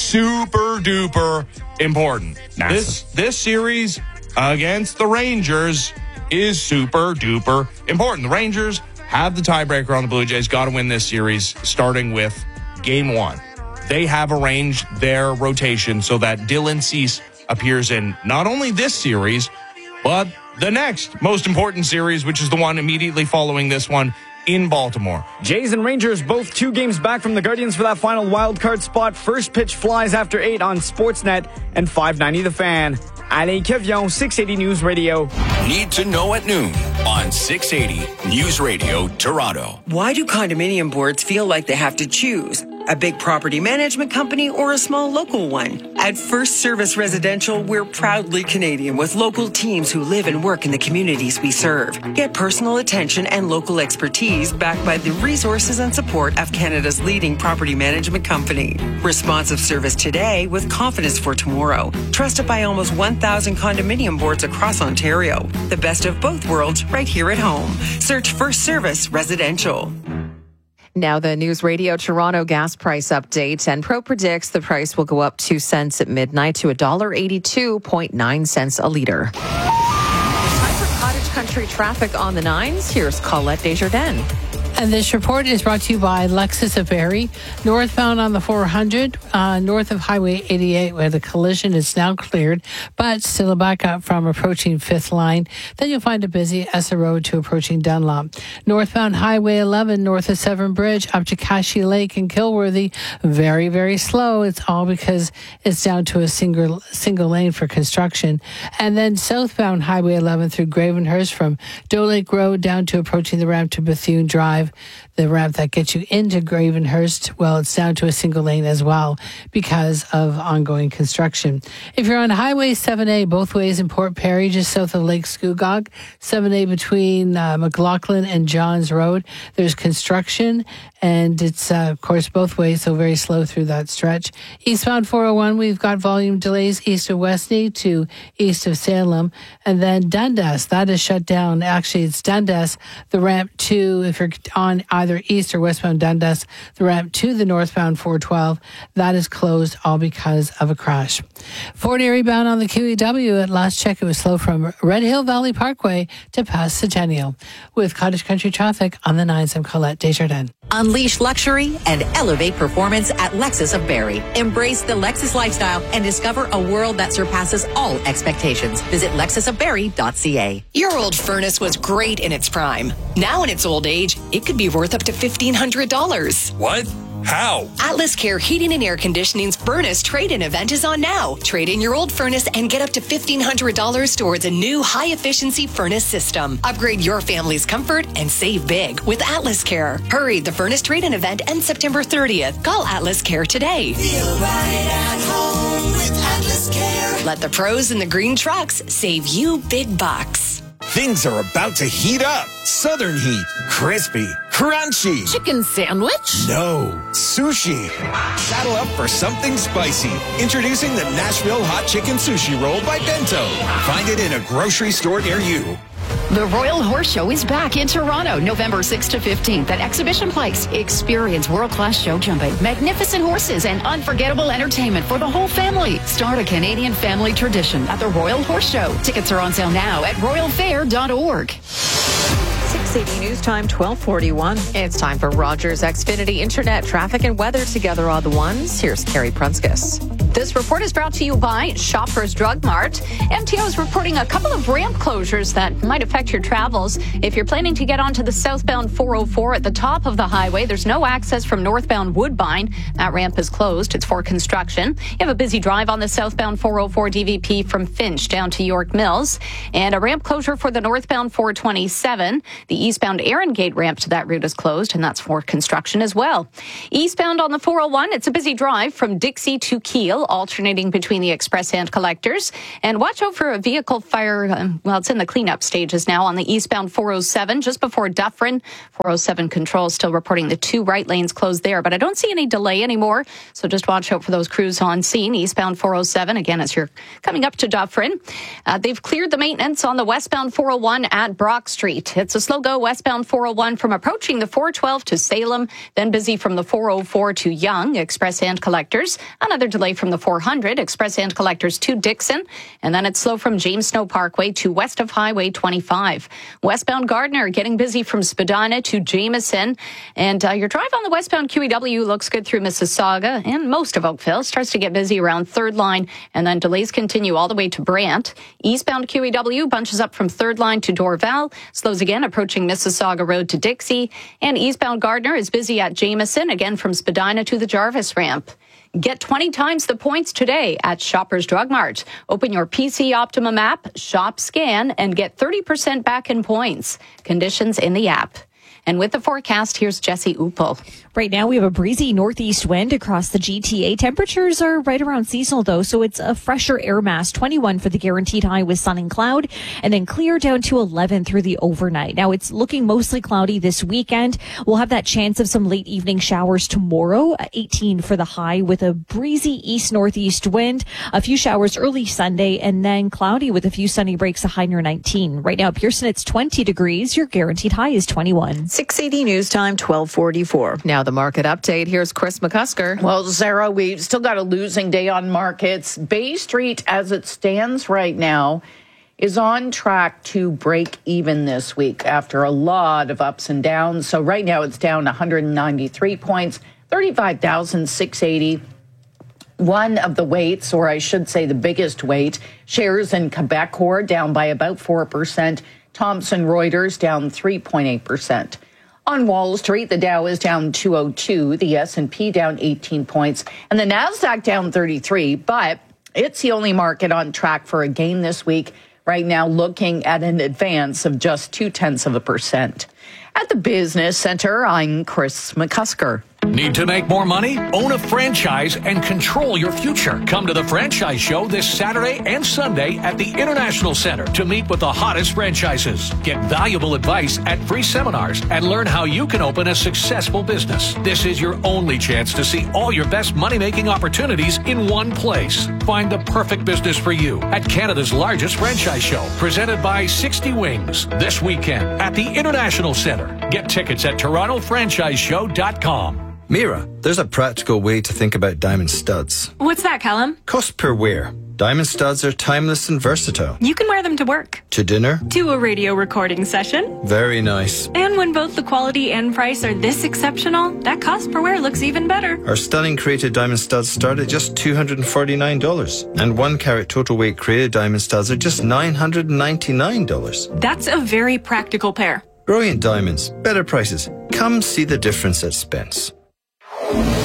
Speaker 8: super duper important.
Speaker 7: Massive.
Speaker 8: This this series against the Rangers is super duper important. The Rangers have the tiebreaker on the Blue Jays. Got to win this series, starting with game one. They have arranged their rotation so that Dylan Cease appears in not only this series, but the next most important series, which is the one immediately following this one in Baltimore.
Speaker 7: Jays and Rangers both two games back from the Guardians for that final wildcard spot. First pitch flies after eight on Sportsnet and five ninety The Fan. Alain Kevion, six eighty News Radio.
Speaker 4: Need to know at noon on six eighty News Radio Toronto.
Speaker 21: Why do condominium boards feel like they have to choose? A big property management company or a small local one? At First Service Residential, we're proudly Canadian with local teams who live and work in the communities we serve. Get personal attention and local expertise backed by the resources and support of Canada's leading property management company. Responsive service today with confidence for tomorrow. Trusted by almost one thousand condominium boards across Ontario. The best of both worlds right here at home. Search First Service Residential.
Speaker 3: Now the News Radio Toronto gas price update. Enpro predicts the price will go up two cents at midnight to one dollar eighty-two point nine cents a litre. Time for Cottage Country traffic on the nines. Here's Colette Desjardins.
Speaker 16: And this report is brought to you by Lexus of Barrie. Northbound on the four hundred, uh, north of Highway eighty-eight, where the collision is now cleared, but still a backup from approaching Fifth Line. Then you'll find a busy Essa Road to approaching Dunlop. Northbound Highway eleven, north of Severn Bridge, up to Cashy Lake and Kilworthy. Very, very slow. It's all because it's down to a single single lane for construction. And then southbound Highway eleven through Gravenhurst from Doe Lake Road down to approaching the ramp to Bethune Drive. The ramp that gets you into Gravenhurst, well, it's down to a single lane as well because of ongoing construction. If you're on Highway seven A, both ways in Port Perry, just south of Lake Scugog, seven A between uh, McLaughlin and Johns Road, there's construction, and it's, uh, of course, both ways, so very slow through that stretch. Eastbound four oh one, we've got volume delays east of Westney to east of Salem, and then Dundas, that is shut down. Actually, it's Dundas, the ramp to, if you're on either east or westbound Dundas, the ramp to the northbound four twelve, that is closed all because of a crash. Fort Erie bound on the Q E W, at last check it was slow from Red Hill Valley Parkway to past Centennial. With Cottage Country traffic on the nines, I'm Colette Desjardins.
Speaker 26: Unleash luxury and elevate performance at Lexus of Barrie. Embrace the Lexus lifestyle and discover a world that surpasses all expectations. Visit lexus of barrie dot c a.
Speaker 27: Your old furnace was great in its prime. Now in its old age, it could be worth up to fifteen hundred dollars.
Speaker 8: What?
Speaker 9: How?
Speaker 10: Atlas Care Heating and Air Conditioning's furnace trade-in event is on now. Trade in your old furnace and get up to fifteen hundred dollars towards a new high-efficiency furnace system. Upgrade your family's comfort and save big with Atlas Care. Hurry, the furnace trade-in event ends September thirtieth. Call Atlas Care today.
Speaker 11: Feel right at home with Atlas Care.
Speaker 10: Let the pros in the green trucks save you big bucks.
Speaker 9: Things are about to heat up. Southern heat. Crispy. Crunchy.
Speaker 12: Chicken sandwich?
Speaker 9: No. Sushi. Saddle up for something spicy. Introducing the Nashville Hot Chicken Sushi Roll by Bento. Find it in a grocery store near you.
Speaker 13: The Royal Horse Show is back in Toronto, November sixth to fifteenth at Exhibition Place. Experience world-class show jumping, magnificent horses, and unforgettable entertainment for the whole family. Start a Canadian family tradition at the Royal Horse Show. Tickets are on sale now at royal fair dot org.
Speaker 18: six eighty News Time, twelve forty-one.
Speaker 3: It's time for Rogers Xfinity Internet traffic and weather together on the ones. Here's Carrie Prunskis.
Speaker 5: This report is brought to you by Shoppers Drug Mart. M T O is reporting a couple of ramp closures that might affect your travels. If you're planning to get onto the southbound four oh four at the top of the highway, there's no access from northbound Woodbine. That ramp is closed. It's for construction. You have a busy drive on the southbound four oh four D V P from Finch down to York Mills. And a ramp closure for the northbound four twenty-seven. The eastbound Erin Gate ramp to that route is closed, and that's for construction as well. Eastbound on the four oh one, it's a busy drive from Dixie to Kiel, alternating between the express and collectors. And watch out for a vehicle fire. Um, well, it's in the cleanup stages now on the eastbound four oh seven, just before Dufferin. four oh seven Control still reporting the two right lanes closed there, but I don't see any delay anymore. So just watch out for those crews on scene. Eastbound four oh seven, again, as you're coming up to Dufferin. Uh, they've cleared the maintenance on the westbound four oh one at Brock Street. It's a slow go westbound four oh one from approaching the four twelve to Salem, then busy from the four oh four to Yonge, express and collectors. Another delay from the four hundred, express and collectors to Dixon, and then it's slow from James Snow Parkway to west of Highway twenty-five. Westbound Gardner getting busy from Spadina to Jameson, and uh, your drive on the westbound Q E W looks good through Mississauga, and most of Oakville starts to get busy around Third Line, and then delays continue all the way to Brant. Eastbound Q E W bunches up from Third Line to Dorval, slows again approaching Mississauga Road to Dixie, and eastbound Gardner is busy at Jameson, again from Spadina to the Jarvis ramp. Get twenty times the points today at Shoppers Drug Mart. Open your P C Optimum app, shop, scan, and get thirty percent back in points. Conditions in the app. And with the forecast, here's Jesse Upel.
Speaker 2: Right now, we have a breezy northeast wind across the G T A. Temperatures are right around seasonal, though, so it's a fresher air mass. twenty-one for the guaranteed high with sun and cloud, and then clear down to eleven through the overnight. Now, it's looking mostly cloudy this weekend. We'll have that chance of some late evening showers tomorrow, eighteen for the high with a breezy east-northeast wind. A few showers early Sunday, and then cloudy with a few sunny breaks, a high near nineteen. Right now, Pearson, it's twenty degrees. Your guaranteed high is twenty-one.
Speaker 18: six eighty News Time, twelve forty-four.
Speaker 3: Now the market update. Here's Chris McCusker.
Speaker 22: Well, Sarah, we still got a losing day on markets. Bay Street, as it stands right now, is on track to break even this week after a lot of ups and downs. So right now it's down one hundred ninety-three points, thirty-five thousand six hundred eighty. One of the weights, or I should say the biggest weight, shares in Quebecor down by about four percent. Thomson Reuters down three point eight percent. On Wall Street, the Dow is down two oh two, the S and P down eighteen points, and the Nasdaq down thirty-three, but it's the only market on track for a gain this week, right now looking at an advance of just two-tenths of a percent. At the Business Center, I'm Chris McCusker.
Speaker 27: Need to make more money? Own a franchise and control your future. Come to the Franchise Show this Saturday and Sunday at the International Center to meet with the hottest franchises. Get valuable advice at free seminars and learn how you can open a successful business. This is your only chance to see all your best money-making opportunities in one place. Find the perfect business for you at Canada's largest franchise show, presented by sixty Wings, this weekend at the International Center. Get tickets at toronto franchise show dot com.
Speaker 28: Mira, there's a practical way to think about diamond studs.
Speaker 29: What's that, Callum?
Speaker 28: Cost per wear. Diamond studs are timeless and versatile.
Speaker 29: You can wear them to work.
Speaker 28: To dinner.
Speaker 29: To a radio recording session.
Speaker 28: Very nice.
Speaker 29: And when both the quality and price are this exceptional, that cost per wear looks even better.
Speaker 28: Our stunning created diamond studs start at just two hundred forty-nine dollars. And one carat total weight created diamond studs are just nine hundred ninety-nine dollars.
Speaker 29: That's a very practical pair.
Speaker 28: Brilliant diamonds, better prices. Come see the difference at Spence.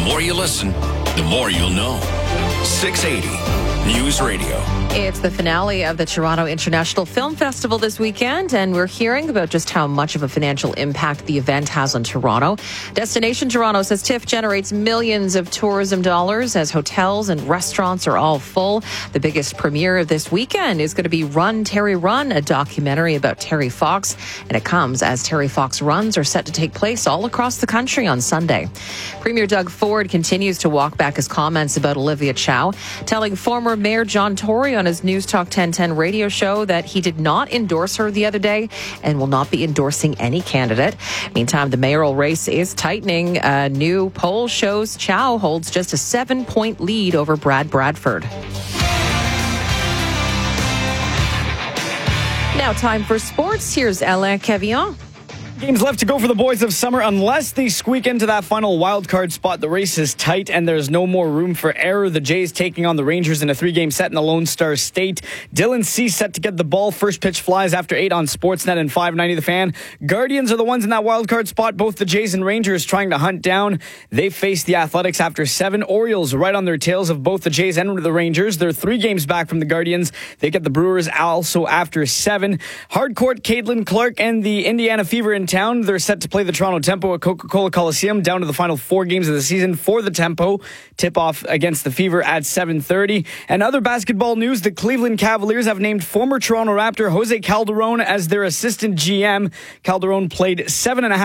Speaker 4: more you listen, the more you'll know. six eighty News Radio.
Speaker 3: It's the finale of the Toronto International Film Festival this weekend, and we're hearing about just how much of a financial impact the event has on Toronto. Destination Toronto says TIFF generates millions of tourism dollars as hotels and restaurants are all full. The biggest premiere of this weekend is going to be Run, Terry Run, a documentary about Terry Fox, and it comes as Terry Fox runs are set to take place all across the country on Sunday. Premier Doug Ford continues to walk back his comments about Olivia Chow, telling former Mayor John Tory on his News Talk ten ten radio show that he did not endorse her the other day and will not be endorsing any candidate. Meantime, the mayoral race is tightening. A new poll shows Chow holds just a seven-point lead over Brad Bradford. Now time for sports. Here's Alain Cavillon.
Speaker 7: Games left to go for the boys of summer unless they squeak into that final wild card spot. The race is tight and there's no more room for error. The Jays taking on the Rangers in a three-game set in the Lone Star State. Dylan Cease set to get the ball. First pitch flies after eight on Sportsnet and five ninety The Fan. Guardians are the ones in that wild card spot. Both the Jays and Rangers trying to hunt down. They face the Athletics after seven. Orioles right on their tails of both the Jays and the Rangers. They're three games back from the Guardians. They get the Brewers also after seven. Hardcourt, Caitlin Clark and the Indiana Fever in town. They're set to play the Toronto Tempo at Coca-Cola Coliseum, down to the final four games of the season for the Tempo. Tip-off against the Fever at seven thirty. And other basketball news, the Cleveland Cavaliers have named former Toronto Raptor Jose Calderon as their assistant G M. Calderon played seven and a half